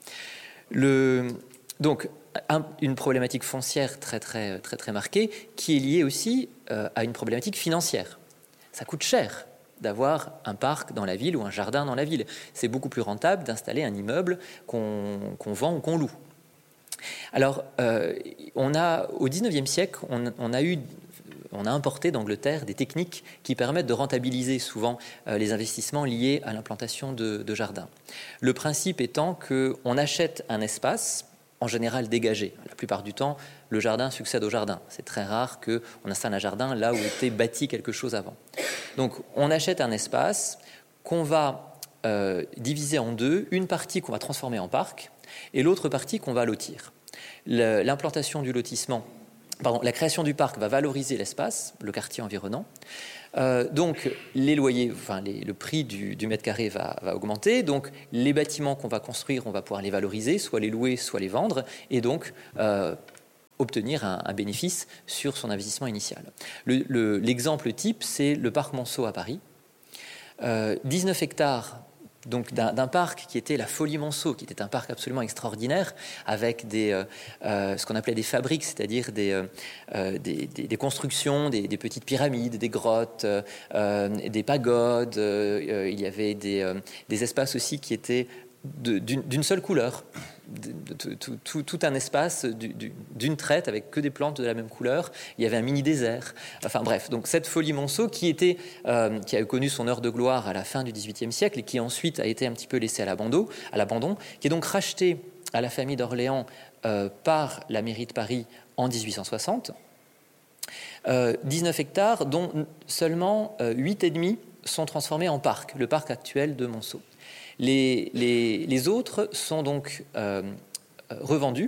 Le, donc, un, une problématique foncière très, très, très, très marquée qui est liée aussi euh, à une problématique financière. Ça coûte cher d'avoir un parc dans la ville ou un jardin dans la ville. C'est beaucoup plus rentable d'installer un immeuble qu'on, qu'on vend ou qu'on loue. Alors, euh, on a, au dix-neuvième siècle, on, on a eu on a importé d'Angleterre des techniques qui permettent de rentabiliser souvent euh, les investissements liés à l'implantation de, de jardins. Le principe étant qu'on achète un espace, en général dégagé. La plupart du temps, le jardin succède au jardin. C'est très rare qu'on installe un jardin là où était bâti quelque chose avant. Donc, on achète un espace qu'on va euh, diviser en deux, une partie qu'on va transformer en parc et l'autre partie qu'on va lotir. Le, l'implantation du lotissement, pardon, la création du parc va valoriser l'espace, le quartier environnant. Euh, donc, les loyers, enfin, les, le prix du, du mètre carré va, va augmenter. Donc, les bâtiments qu'on va construire, on va pouvoir les valoriser, soit les louer, soit les vendre, et donc euh, obtenir un, un bénéfice sur son investissement initial. Le, le, l'exemple type, c'est le parc Monceau à Paris. Euh, dix-neuf hectares donc d'un, d'un parc qui était la Folie Monceau, qui était un parc absolument extraordinaire, avec des, euh, euh, ce qu'on appelait des fabriques, c'est-à-dire des, euh, des, des, des constructions, des, des petites pyramides, des grottes, euh, des pagodes. Euh, il y avait des, euh, des espaces aussi qui étaient de, d'une, d'une seule couleur. De, de, tout, tout, tout un espace du, du, d'une traite avec que des plantes de la même couleur. Il y avait un mini désert. Enfin bref, donc cette Folie Monceau qui était, euh, qui a connu son heure de gloire à la fin du dix-huitième siècle et qui ensuite a été un petit peu laissée à l'abandon, à l'abandon, qui est donc rachetée à la famille d'Orléans euh, par la mairie de Paris en dix-huit cent soixante. Euh, dix-neuf hectares, dont seulement euh, huit virgule cinq sont transformés en parc, le parc actuel de Monceau. Les, les, les autres sont donc euh, revendus.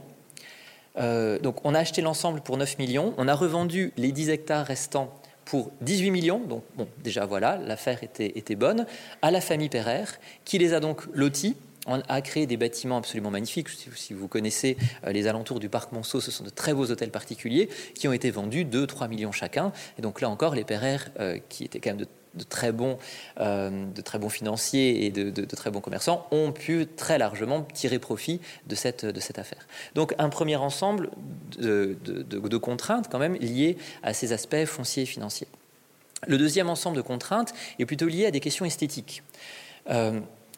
Euh, donc on a acheté l'ensemble pour neuf millions. On a revendu les dix hectares restants pour dix-huit millions. Donc bon, déjà voilà, l'affaire était, était bonne. À la famille Pereire, qui les a donc lotis. On a créé des bâtiments absolument magnifiques. Si vous connaissez les alentours du parc Monceau, ce sont de très beaux hôtels particuliers qui ont été vendus deux à trois millions chacun. Et donc là encore, les Pereire, euh, qui étaient quand même de De très, bons, euh, de très bons financiers et de, de, de très bons commerçants, ont pu très largement tirer profit de cette, de cette affaire. Donc un premier ensemble de, de, de, de contraintes quand même liées à ces aspects fonciers et financiers. Le deuxième ensemble de contraintes est plutôt lié à des questions esthétiques. Euh,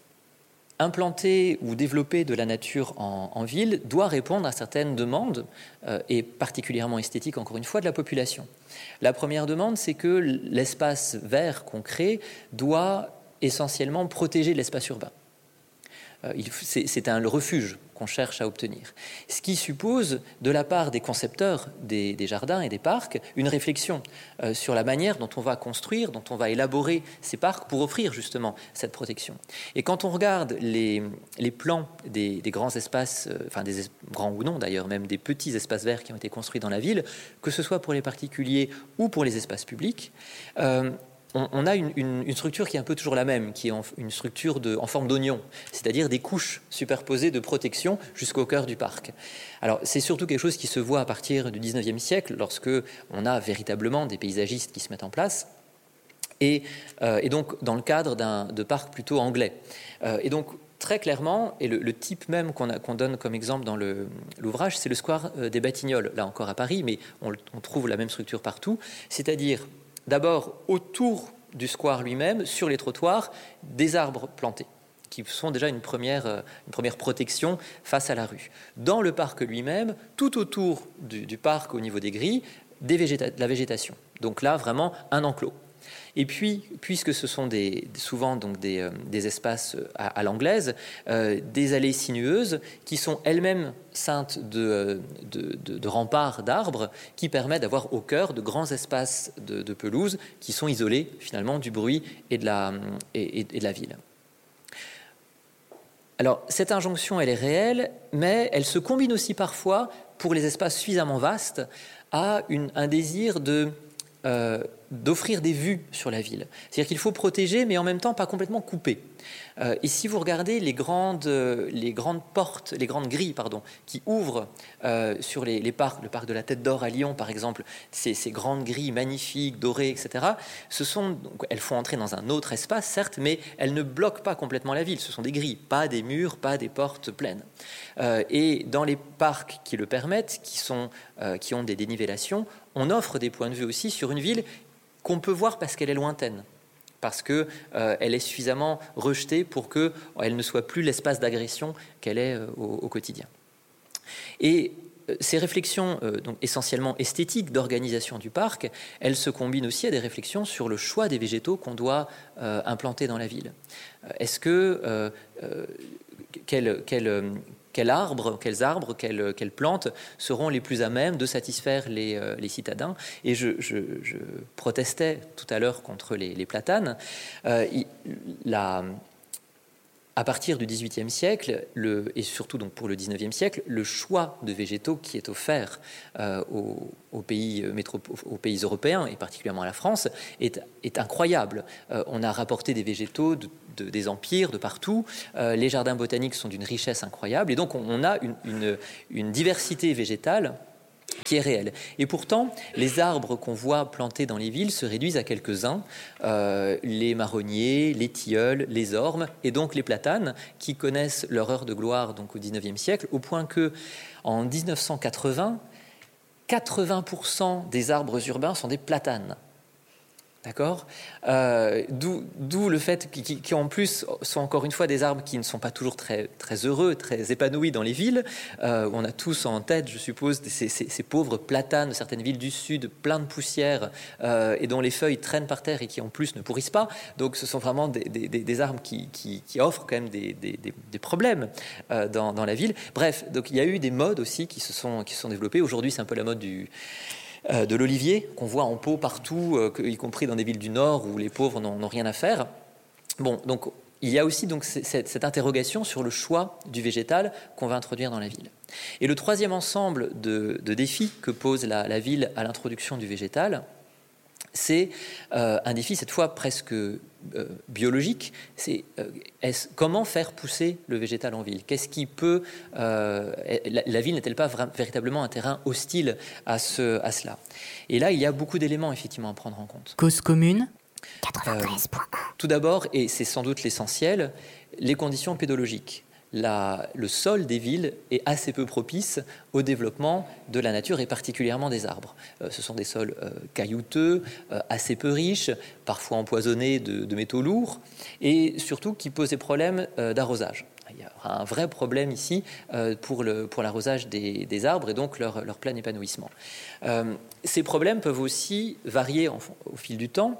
Implanter ou développer de la nature en, en ville doit répondre à certaines demandes, euh, et particulièrement esthétiques, encore une fois, de la population. La première demande, c'est que l'espace vert qu'on crée doit essentiellement protéger l'espace urbain. Euh, il, c'est, c'est un refuge qu'on cherche à obtenir. Ce qui suppose, de la part des concepteurs des, des jardins et des parcs, une réflexion euh, sur la manière dont on va construire, dont on va élaborer ces parcs pour offrir justement cette protection. Et quand on regarde les, les plans des, des grands espaces, euh, enfin des es- grands ou non d'ailleurs, même des petits espaces verts qui ont été construits dans la ville, que ce soit pour les particuliers ou pour les espaces publics, euh, on a une, une, une structure qui est un peu toujours la même, qui est en, une structure de, en forme d'oignon, c'est-à-dire des couches superposées de protection jusqu'au cœur du parc. Alors, c'est surtout quelque chose qui se voit à partir du dix-neuvième siècle, lorsque on a véritablement des paysagistes qui se mettent en place, et, euh, et donc dans le cadre d'un, de parcs plutôt anglais. Euh, et donc, très clairement, et le, le type même qu'on, a, qu'on donne comme exemple dans le, l'ouvrage, c'est le square des Batignolles, là encore à Paris, mais on, on trouve la même structure partout, c'est-à-dire d'abord, autour du square lui-même, sur les trottoirs, des arbres plantés, qui sont déjà une première, une première protection face à la rue. Dans le parc lui-même, tout autour du, du parc, au niveau des grilles, des végéta- de la végétation. Donc là, vraiment, un enclos. Et puis, puisque ce sont des, souvent donc des, euh, des espaces à, à l'anglaise, euh, des allées sinueuses qui sont elles-mêmes ceintes de, de, de, de remparts d'arbres qui permettent d'avoir au cœur de grands espaces de, de pelouse qui sont isolés finalement du bruit et de la, et, et de la ville. Alors, cette injonction, elle est réelle, mais elle se combine aussi parfois, pour les espaces suffisamment vastes, à une, un désir de... Euh, d'offrir des vues sur la ville. C'est-à-dire qu'il faut protéger, mais en même temps pas complètement couper. Euh, et si vous regardez les grandes, euh, les grandes portes, les grandes grilles, pardon, qui ouvrent euh, sur les, les parcs, le parc de la Tête d'Or à Lyon, par exemple, ces, ces grandes grilles magnifiques, dorées, et cetera, ce sont, donc, elles font entrer dans un autre espace, certes, mais elles ne bloquent pas complètement la ville. Ce sont des grilles, pas des murs, pas des portes pleines. Euh, et dans les parcs qui le permettent, qui, sont, euh, qui ont des dénivellations, on offre des points de vue aussi sur une ville qu'on peut voir parce qu'elle est lointaine, parce qu'elle euh, est suffisamment rejetée pour qu'elle ne soit plus l'espace d'agression qu'elle est euh, au, au quotidien. Et ces réflexions, euh, donc essentiellement esthétiques d'organisation du parc, elles se combinent aussi à des réflexions sur le choix des végétaux qu'on doit euh, implanter dans la ville. Est-ce que euh, euh, quel, quel, euh, quels arbres, quels arbres, quelles, quelles plantes seront les plus à même de satisfaire les, euh, les citadins? Et je, je, je protestais tout à l'heure contre les, les platanes. Euh, la À partir du dix-huitième siècle, le, et surtout donc pour le dix-neuvième siècle, le choix de végétaux qui est offert euh, aux, aux, pays métropo- aux pays européens, et particulièrement à la France, est, est incroyable. Euh, on a rapporté des végétaux de, de, des empires, de partout. Euh, les jardins botaniques sont d'une richesse incroyable. Et donc on, on a une, une, une diversité végétale qui est réel. Et pourtant, les arbres qu'on voit plantés dans les villes se réduisent à quelques-uns, euh, les marronniers, les tilleuls, les ormes, et donc les platanes, qui connaissent leur heure de gloire donc au dix-neuvième siècle, au point que en dix-neuf cent quatre-vingts, quatre-vingts pour cent des arbres urbains sont des platanes. D'accord, euh, d'où, d'où le fait qu'ils, qui en plus sont encore une fois des arbres qui ne sont pas toujours très, très heureux, très épanouis dans les villes. Euh, on a tous en tête, je suppose, ces, ces, ces pauvres platanes de certaines villes du sud, plein de poussière euh, et dont les feuilles traînent par terre et qui en plus ne pourrissent pas. Donc ce sont vraiment des, des, des arbres qui, qui, qui offrent quand même des, des, des problèmes euh, dans, dans la ville. Bref, donc il y a eu des modes aussi qui se sont, qui se sont développés. Aujourd'hui, c'est un peu la mode du... de l'olivier qu'on voit en pot partout, euh, y compris dans des villes du Nord où les pauvres n'ont, n'ont rien à faire. Bon, donc il y a aussi donc cette, cette interrogation sur le choix du végétal qu'on va introduire dans la ville. Et le troisième ensemble de, de défis que pose la, la ville à l'introduction du végétal, c'est euh, un défi cette fois presque euh, biologique. C'est euh, est-ce, comment faire pousser le végétal en ville? Qu'est-ce qui peut euh, la, la ville n'est-elle pas vra- véritablement un terrain hostile à, ce, à cela? Et là, il y a beaucoup d'éléments effectivement à prendre en compte. Cause commune quatre-vingt-treize point un. Tout d'abord, et c'est sans doute l'essentiel, les conditions pédologiques. La, le sol des villes est assez peu propice au développement de la nature et particulièrement des arbres. Euh, ce sont des sols euh, caillouteux, euh, assez peu riches, parfois empoisonnés de, de métaux lourds et surtout qui posent des problèmes euh, d'arrosage. Il y a un vrai problème ici euh, pour, le, pour l'arrosage des, des arbres et donc leur, leur plein épanouissement. Euh, ces problèmes peuvent aussi varier en, au fil du temps.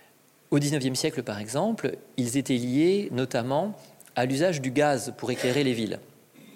Au dix-neuvième siècle, par exemple, ils étaient liés notamment à l'usage du gaz pour éclairer les villes.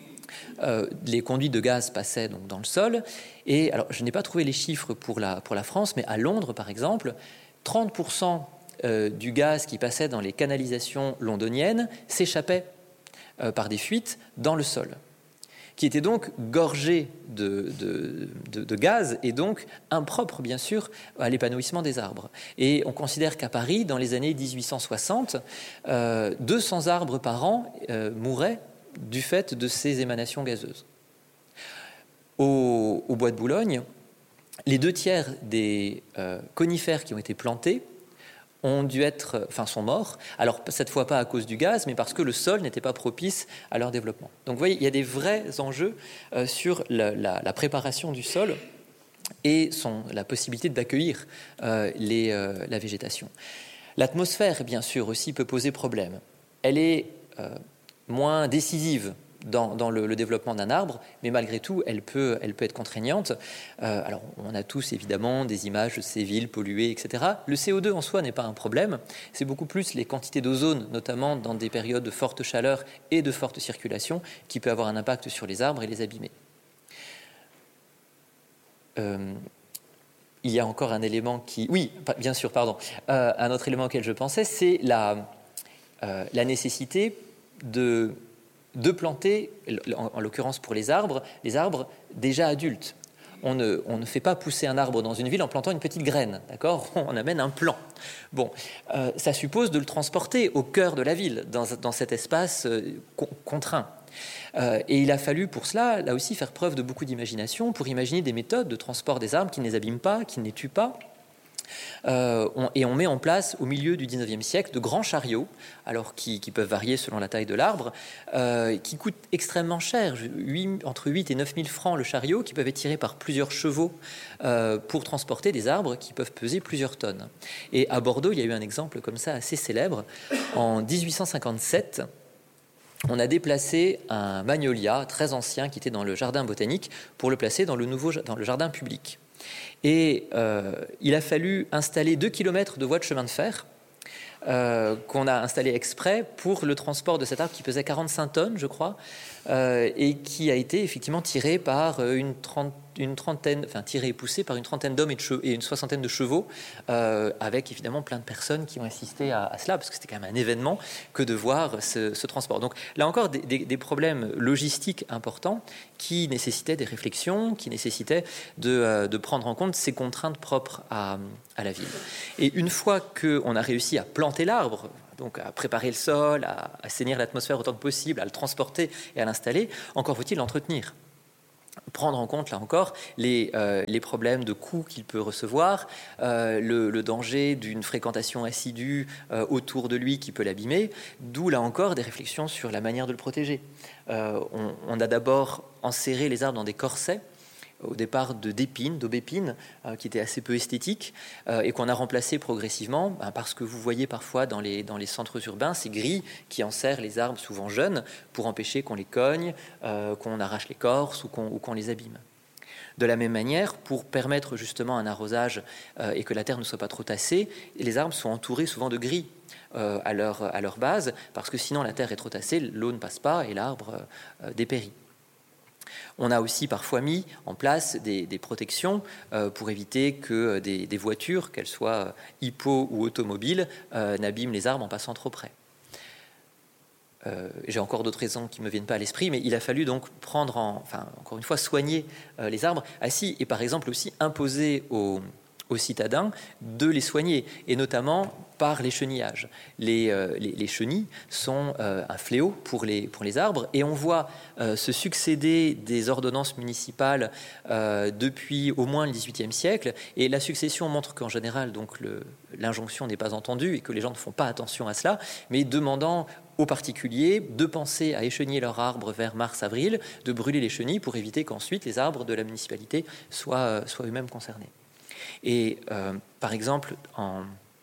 Euh, les conduites de gaz passaient donc dans le sol. Et alors, je n'ai pas trouvé les chiffres pour la, pour la France, mais à Londres, par exemple, trente pour cent euh, du gaz qui passait dans les canalisations londoniennes s'échappait euh, par des fuites dans le sol, qui était donc gorgé de, de, de, de gaz et donc impropre, bien sûr, à l'épanouissement des arbres. Et on considère qu'à Paris, dans les années dix-huit cent soixante, euh, deux cents arbres par an euh, mouraient du fait de ces émanations gazeuses. Au, au Bois de Boulogne, les deux tiers des euh, conifères qui ont été plantés ont dû être, enfin sont morts, alors cette fois pas à cause du gaz, mais parce que le sol n'était pas propice à leur développement. Donc vous voyez, il y a des vrais enjeux euh, sur la, la, la préparation du sol et son, la possibilité d'accueillir euh, les, euh, la végétation. L'atmosphère, bien sûr, aussi peut poser problème. Elle est euh, moins décisive Dans, dans le, le développement d'un arbre, mais malgré tout, elle peut, elle peut être contraignante. Euh, alors, on a tous évidemment des images de ces villes polluées, et cetera. Le C O deux en soi n'est pas un problème, c'est beaucoup plus les quantités d'ozone, notamment dans des périodes de forte chaleur et de forte circulation, qui peut avoir un impact sur les arbres et les abîmer. Euh, il y a encore un élément qui... Oui, bien sûr, pardon. Euh, un autre élément auquel je pensais, c'est la, euh, la nécessité de... de planter, en l'occurrence pour les arbres, les arbres déjà adultes. On ne, on ne fait pas pousser un arbre dans une ville en plantant une petite graine, d'accord ? On amène un plant. Bon, euh, ça suppose de le transporter au cœur de la ville, dans, dans cet espace euh, con, contraint. Euh, et il a fallu pour cela, là aussi, faire preuve de beaucoup d'imagination pour imaginer des méthodes de transport des arbres qui ne les abîment pas, qui ne les tuent pas. Euh, on, et on met en place au milieu du dix-neuvième siècle de grands chariots, alors qui, qui peuvent varier selon la taille de l'arbre, euh, qui coûtent extrêmement cher, huit, entre huit et neuf mille francs le chariot, qui peuvent être tirés par plusieurs chevaux euh, pour transporter des arbres qui peuvent peser plusieurs tonnes. Et à Bordeaux, il y a eu un exemple comme ça assez célèbre. En dix-huit cent cinquante-sept, on a déplacé un magnolia très ancien qui était dans le jardin botanique pour le placer dans le, nouveau, dans le jardin public. Et euh, il a fallu installer deux kilomètres de voies de chemin de fer euh, qu'on a installé exprès pour le transport de cet arbre qui pesait quarante-cinq tonnes, je crois, euh, et qui a été effectivement tiré par une trentaine une trentaine, enfin tiré et poussé par une trentaine d'hommes et, de che- et une soixantaine de chevaux, euh, avec évidemment plein de personnes qui ont assisté à, à cela, parce que c'était quand même un événement que de voir ce, ce transport. Donc là encore, des, des, des problèmes logistiques importants qui nécessitaient des réflexions, qui nécessitaient de, euh, de prendre en compte ces contraintes propres à, à la ville. Et une fois qu'on a réussi à planter l'arbre, donc à préparer le sol, à assainir l'atmosphère autant que possible, à le transporter et à l'installer, encore faut-il l'entretenir. Prendre en compte, là encore, les, euh, les problèmes de coûts qu'il peut recevoir, euh, le, le danger d'une fréquentation assidue euh, autour de lui qui peut l'abîmer, d'où, là encore, des réflexions sur la manière de le protéger. Euh, on, on a d'abord enserré les arbres dans des corsets, au départ de d'épines, d'aubépines, euh, qui étaient assez peu esthétiques, euh, et qu'on a remplacé progressivement, ben, parce que vous voyez parfois dans les, dans les centres urbains ces grilles qui enserrent les arbres souvent jeunes pour empêcher qu'on les cogne, euh, qu'on arrache l'écorce ou qu'on, ou qu'on les abîme. De la même manière, pour permettre justement un arrosage euh, et que la terre ne soit pas trop tassée, les arbres sont entourés souvent de grilles euh, à, leur, à leur base, parce que sinon la terre est trop tassée, l'eau ne passe pas et l'arbre euh, dépérit. On a aussi parfois mis en place des, des protections euh, pour éviter que des, des voitures, qu'elles soient hippo ou automobiles, euh, n'abîment les arbres en passant trop près. Euh, j'ai encore d'autres raisons qui ne me viennent pas à l'esprit, mais il a fallu donc prendre, en, enfin, encore une fois, soigner euh, les arbres assis et par exemple aussi imposer aux, aux citadins de les soigner, et notamment par les chenillages. Les, euh, les, les chenilles sont euh, un fléau pour les, pour les arbres, et on voit euh, se succéder des ordonnances municipales euh, depuis au moins le dix-huitième siècle, et la succession montre qu'en général, donc, le, l'injonction n'est pas entendue et que les gens ne font pas attention à cela, mais demandant aux particuliers de penser à écheniller leurs arbres vers mars-avril, de brûler les chenilles pour éviter qu'ensuite les arbres de la municipalité soient, soient eux-mêmes concernés. Et euh, par exemple, en,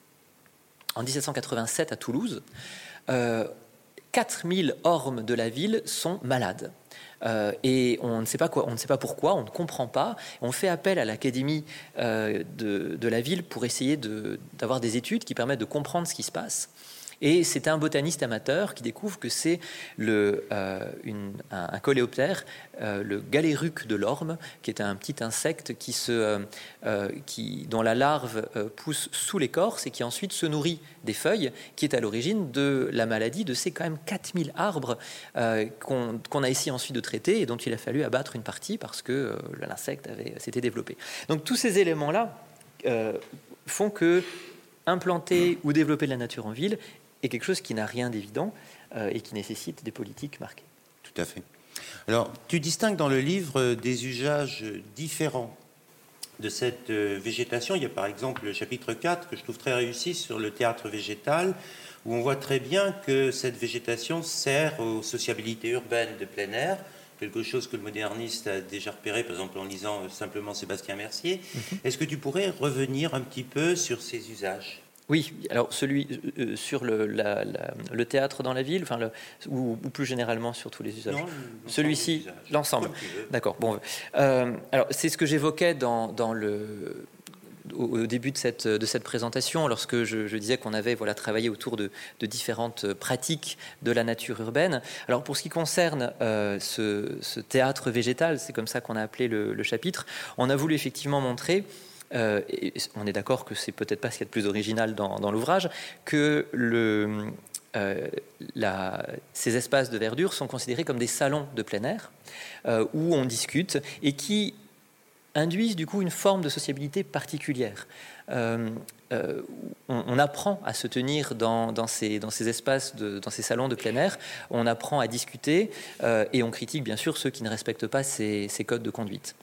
en dix-sept cent quatre-vingt-sept à Toulouse, euh, quatre mille ormes de la ville sont malades. Euh, et on ne sait pas quoi, on ne sait pas pourquoi, on ne comprend pas. On fait appel à l'académie euh, de, de la ville pour essayer de, d'avoir des études qui permettent de comprendre ce qui se passe. Et c'est un botaniste amateur qui découvre que c'est le, euh, une, un, un coléoptère, euh, le galéruc de l'orme, qui est un petit insecte qui se, euh, euh, qui, dont la larve euh, pousse sous l'écorce et qui ensuite se nourrit des feuilles, qui est à l'origine de la maladie de ces quand même quatre mille arbres euh, qu'on, qu'on a essayé ensuite de traiter et dont il a fallu abattre une partie parce que euh, l'insecte avait, s'était développé. Donc tous ces éléments-là euh, font que implanter ou développer de la nature en ville est quelque chose qui n'a rien d'évident euh, et qui nécessite des politiques marquées. Tout à fait. Alors, tu distingues dans le livre des usages différents de cette euh, végétation. Il y a par exemple le chapitre quatre que je trouve très réussi sur le théâtre végétal, où on voit très bien que cette végétation sert aux sociabilités urbaines de plein air, quelque chose que le moderniste a déjà repéré, par exemple en lisant euh, simplement Sébastien Mercier. Mm-hmm. Est-ce que tu pourrais revenir un petit peu sur ces usages ? Oui, alors celui euh, sur le, la, la, le théâtre dans la ville, enfin le, ou, ou plus généralement sur tous les usages. Non, celui-ci, l'ensemble. D'accord. Bon, euh, alors c'est ce que j'évoquais dans, dans le, au, au début de cette, de cette présentation, lorsque je, je disais qu'on avait voilà travaillé autour de, de différentes pratiques de la nature urbaine. Alors pour ce qui concerne euh, ce, ce théâtre végétal, c'est comme ça qu'on a appelé le, le chapitre. On a voulu effectivement montrer. Euh, et on est d'accord que c'est peut-être pas ce qu'il y a de plus original dans, dans l'ouvrage, que le, euh, la, ces espaces de verdure sont considérés comme des salons de plein air euh, où on discute et qui induisent du coup une forme de sociabilité particulière. Euh, euh, on, on apprend à se tenir dans, dans, ces, dans ces espaces, de, dans ces salons de plein air, on apprend à discuter euh, et on critique bien sûr ceux qui ne respectent pas ces, ces codes de conduite.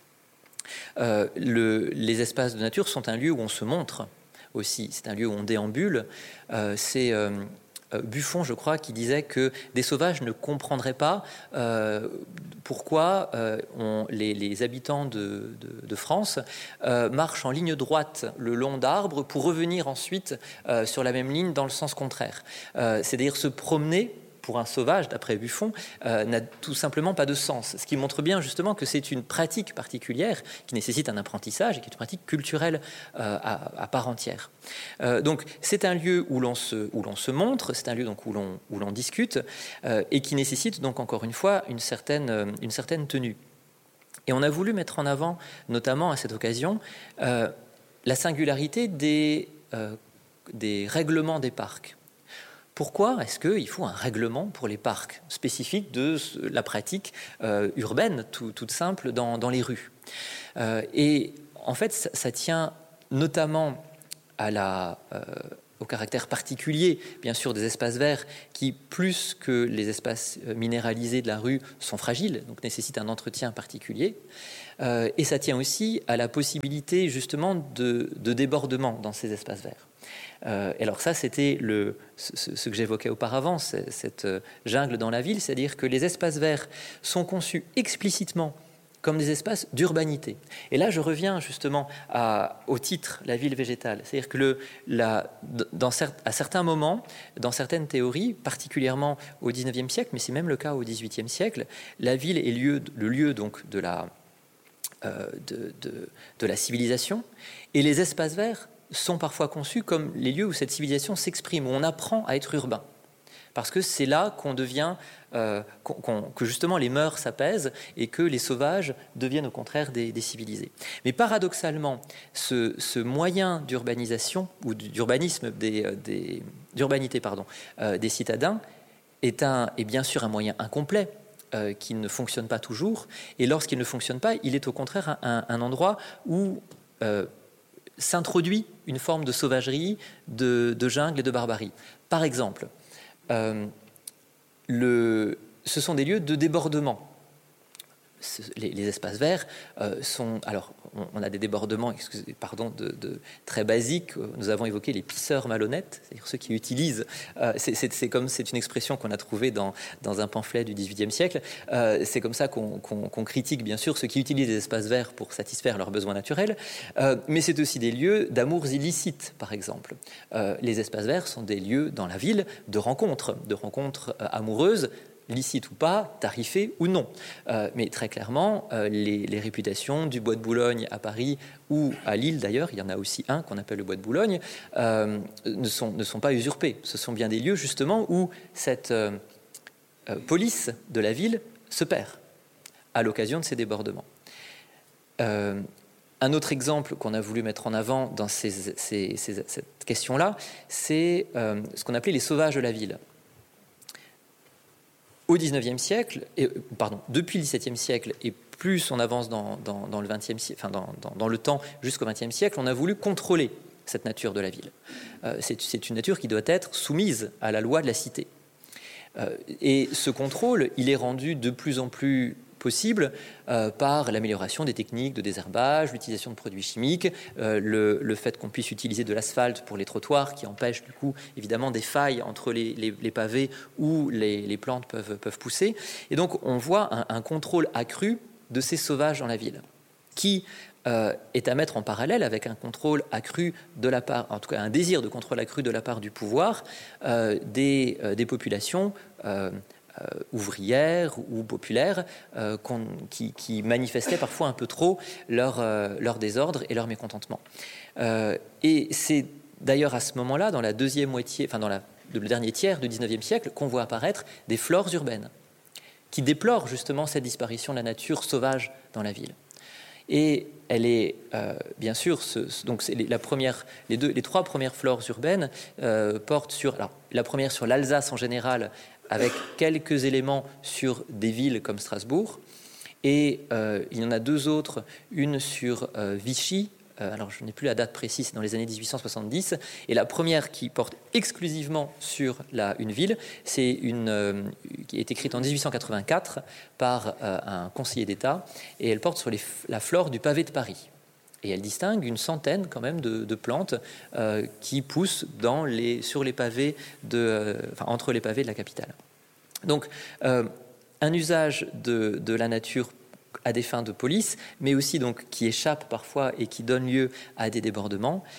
Euh, le, les espaces de nature sont un lieu où on se montre aussi, c'est un lieu où on déambule. Euh, c'est euh, Buffon, je crois, qui disait que des sauvages ne comprendraient pas euh, pourquoi euh, on, les, les habitants de, de, de France euh, marchent en ligne droite le long d'arbres pour revenir ensuite euh, sur la même ligne dans le sens contraire. Euh, c'est-à-dire se promener pour un sauvage, d'après Buffon, euh, n'a tout simplement pas de sens. Ce qui montre bien justement que c'est une pratique particulière qui nécessite un apprentissage et qui est une pratique culturelle euh, à, à part entière. Euh, donc c'est un lieu où l'on se, où l'on se montre, c'est un lieu donc, où, l'on, où l'on discute euh, et qui nécessite donc encore une fois une certaine, une certaine tenue. Et on a voulu mettre en avant, notamment à cette occasion, euh, la singularité des, euh, des règlements des parcs. Pourquoi est-ce qu'il faut un règlement pour les parcs, spécifique de la pratique euh, urbaine, tout, toute simple, dans, dans les rues euh, Et en fait, ça, ça tient notamment à la, euh, au caractère particulier, bien sûr, des espaces verts qui, plus que les espaces minéralisés de la rue, sont fragiles, donc nécessitent un entretien particulier. Euh, et ça tient aussi à la possibilité, justement, de, de débordement dans ces espaces verts. Euh, et alors ça, c'était le, ce, ce que j'évoquais auparavant, cette jungle dans la ville, c'est-à-dire que les espaces verts sont conçus explicitement comme des espaces d'urbanité. Et là, je reviens justement à, au titre « La ville végétale ». C'est-à-dire que le, la, dans, à certains moments, dans certaines théories, particulièrement au dix-neuvième siècle, mais c'est même le cas au dix-huitième siècle, la ville est lieu, le lieu donc de la, euh, de, de, de la civilisation, et les espaces verts sont parfois conçus comme les lieux où cette civilisation s'exprime, où on apprend à être urbain. Parce que c'est là qu'on devient, euh, qu'on, qu'on, que justement les mœurs s'apaisent et que les sauvages deviennent au contraire des, des civilisés. Mais paradoxalement, ce, ce moyen d'urbanisation, ou d'urbanisme, des, des, d'urbanité pardon, euh, des citadins est, un, est bien sûr un moyen incomplet, euh, qui ne fonctionne pas toujours. Et lorsqu'il ne fonctionne pas, il est au contraire un, un endroit où euh, s'introduit une forme de sauvagerie, de, de jungle et de barbarie. Par exemple, euh, le, ce sont des lieux de débordement. Les, les espaces verts euh, sont... Alors, on, on a des débordements, excusez, pardon, de, de, très basiques. Nous avons évoqué les pisseurs malhonnêtes, c'est-à-dire ceux qui utilisent... Euh, c'est, c'est, c'est, comme, c'est une expression qu'on a trouvée dans, dans un pamphlet du dix-huitième siècle. Euh, c'est comme ça qu'on, qu'on, qu'on critique, bien sûr, ceux qui utilisent les espaces verts pour satisfaire leurs besoins naturels. Euh, mais c'est aussi des lieux d'amours illicites, par exemple. Euh, les espaces verts sont des lieux dans la ville de rencontres, de rencontres euh, amoureuses, licite ou pas, tarifé ou non. Euh, mais très clairement, euh, les, les réputations du Bois de Boulogne à Paris ou à Lille d'ailleurs, il y en a aussi un qu'on appelle le Bois de Boulogne, euh, ne, sont, ne sont pas usurpés. Ce sont bien des lieux justement où cette euh, euh, police de la ville se perd à l'occasion de ces débordements. Euh, un autre exemple qu'on a voulu mettre en avant dans ces, ces, ces, cette question-là, c'est euh, ce qu'on appelait les sauvages de la ville. Au dix-neuvième siècle, et, pardon, depuis le dix-septième siècle, et plus on avance dans, dans, dans le vingtième siècle, enfin dans, dans, dans le temps jusqu'au vingtième siècle, on a voulu contrôler cette nature de la ville. Euh, c'est, c'est une nature qui doit être soumise à la loi de la cité. Euh, et ce contrôle, il est rendu de plus en plus possible euh, par l'amélioration des techniques de désherbage, l'utilisation de produits chimiques, euh, le, le fait qu'on puisse utiliser de l'asphalte pour les trottoirs qui empêche du coup évidemment des failles entre les, les, les pavés où les, les plantes peuvent, peuvent pousser. Et donc on voit un, un contrôle accru de ces sauvages dans la ville qui euh, est à mettre en parallèle avec un contrôle accru de la part, en tout cas un désir de contrôle accru de la part du pouvoir euh, des, euh, des populations euh, Euh, ouvrières ou populaires euh, qui, qui manifestaient parfois un peu trop leur, euh, leur désordre et leur mécontentement. Euh, et c'est d'ailleurs à ce moment-là, dans la deuxième moitié, enfin dans la, le dernier tiers du dix-neuvième siècle, qu'on voit apparaître des flores urbaines qui déplorent justement cette disparition de la nature sauvage dans la ville. Et elle est, euh, bien sûr, ce, ce, donc c'est les, la première, les, deux, les trois premières flores urbaines euh, portent sur, alors, la première sur l'Alsace en général, avec quelques éléments sur des villes comme Strasbourg. Et euh, il y en a deux autres, une sur euh, Vichy, euh, alors je n'ai plus la date précise, dans les années dix-huit cent soixante-dix, et la première qui porte exclusivement sur la, une ville, c'est une euh, qui est écrite en dix-huit cent quatre-vingt-quatre par euh, un conseiller d'État, et elle porte sur les, la flore du pavé de Paris. Et elle distingue une centaine quand même de, de plantes euh, qui poussent dans les, sur les pavés de, euh, enfin, entre les pavés de la capitale. Donc, euh, un usage de, de la nature à des fins de police, mais aussi donc qui échappe parfois et qui donne lieu à des débordements.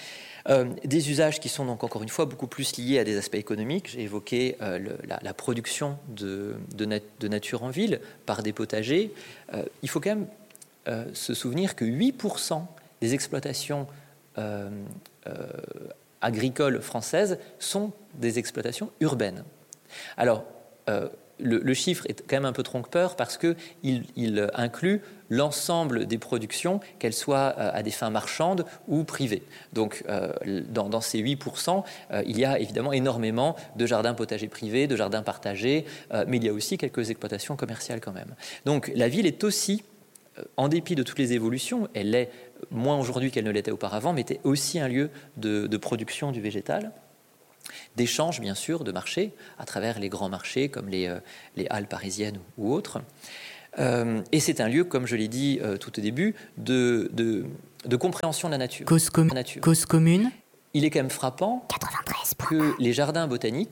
Euh, des usages qui sont donc encore une fois beaucoup plus liés à des aspects économiques. J'ai évoqué euh, le, la, la production de, de, nat- de nature en ville par des potagers. Euh, il faut quand même euh, se souvenir que huit pour cent des exploitations euh, euh, agricoles françaises sont des exploitations urbaines. Alors, euh, le, le chiffre est quand même un peu trompe-l'œil parce qu'il il inclut l'ensemble des productions, qu'elles soient euh, à des fins marchandes ou privées. Donc, euh, dans, dans ces huit pour cent, euh, il y a évidemment énormément de jardins potagers privés, de jardins partagés, euh, mais il y a aussi quelques exploitations commerciales quand même. Donc, la ville est aussi, euh, en dépit de toutes les évolutions, elle l'est moins aujourd'hui qu'elle ne l'était auparavant, mais était aussi un lieu de, de production du végétal, d'échange bien sûr, de marchés, à travers les grands marchés comme les, euh, les halles parisiennes ou, ou autres. Euh, et c'est un lieu, comme je l'ai dit euh, tout au début, de, de, de compréhension de la nature. Cause, com- la nature. Cause commune. Il est quand même frappant que les jardins botaniques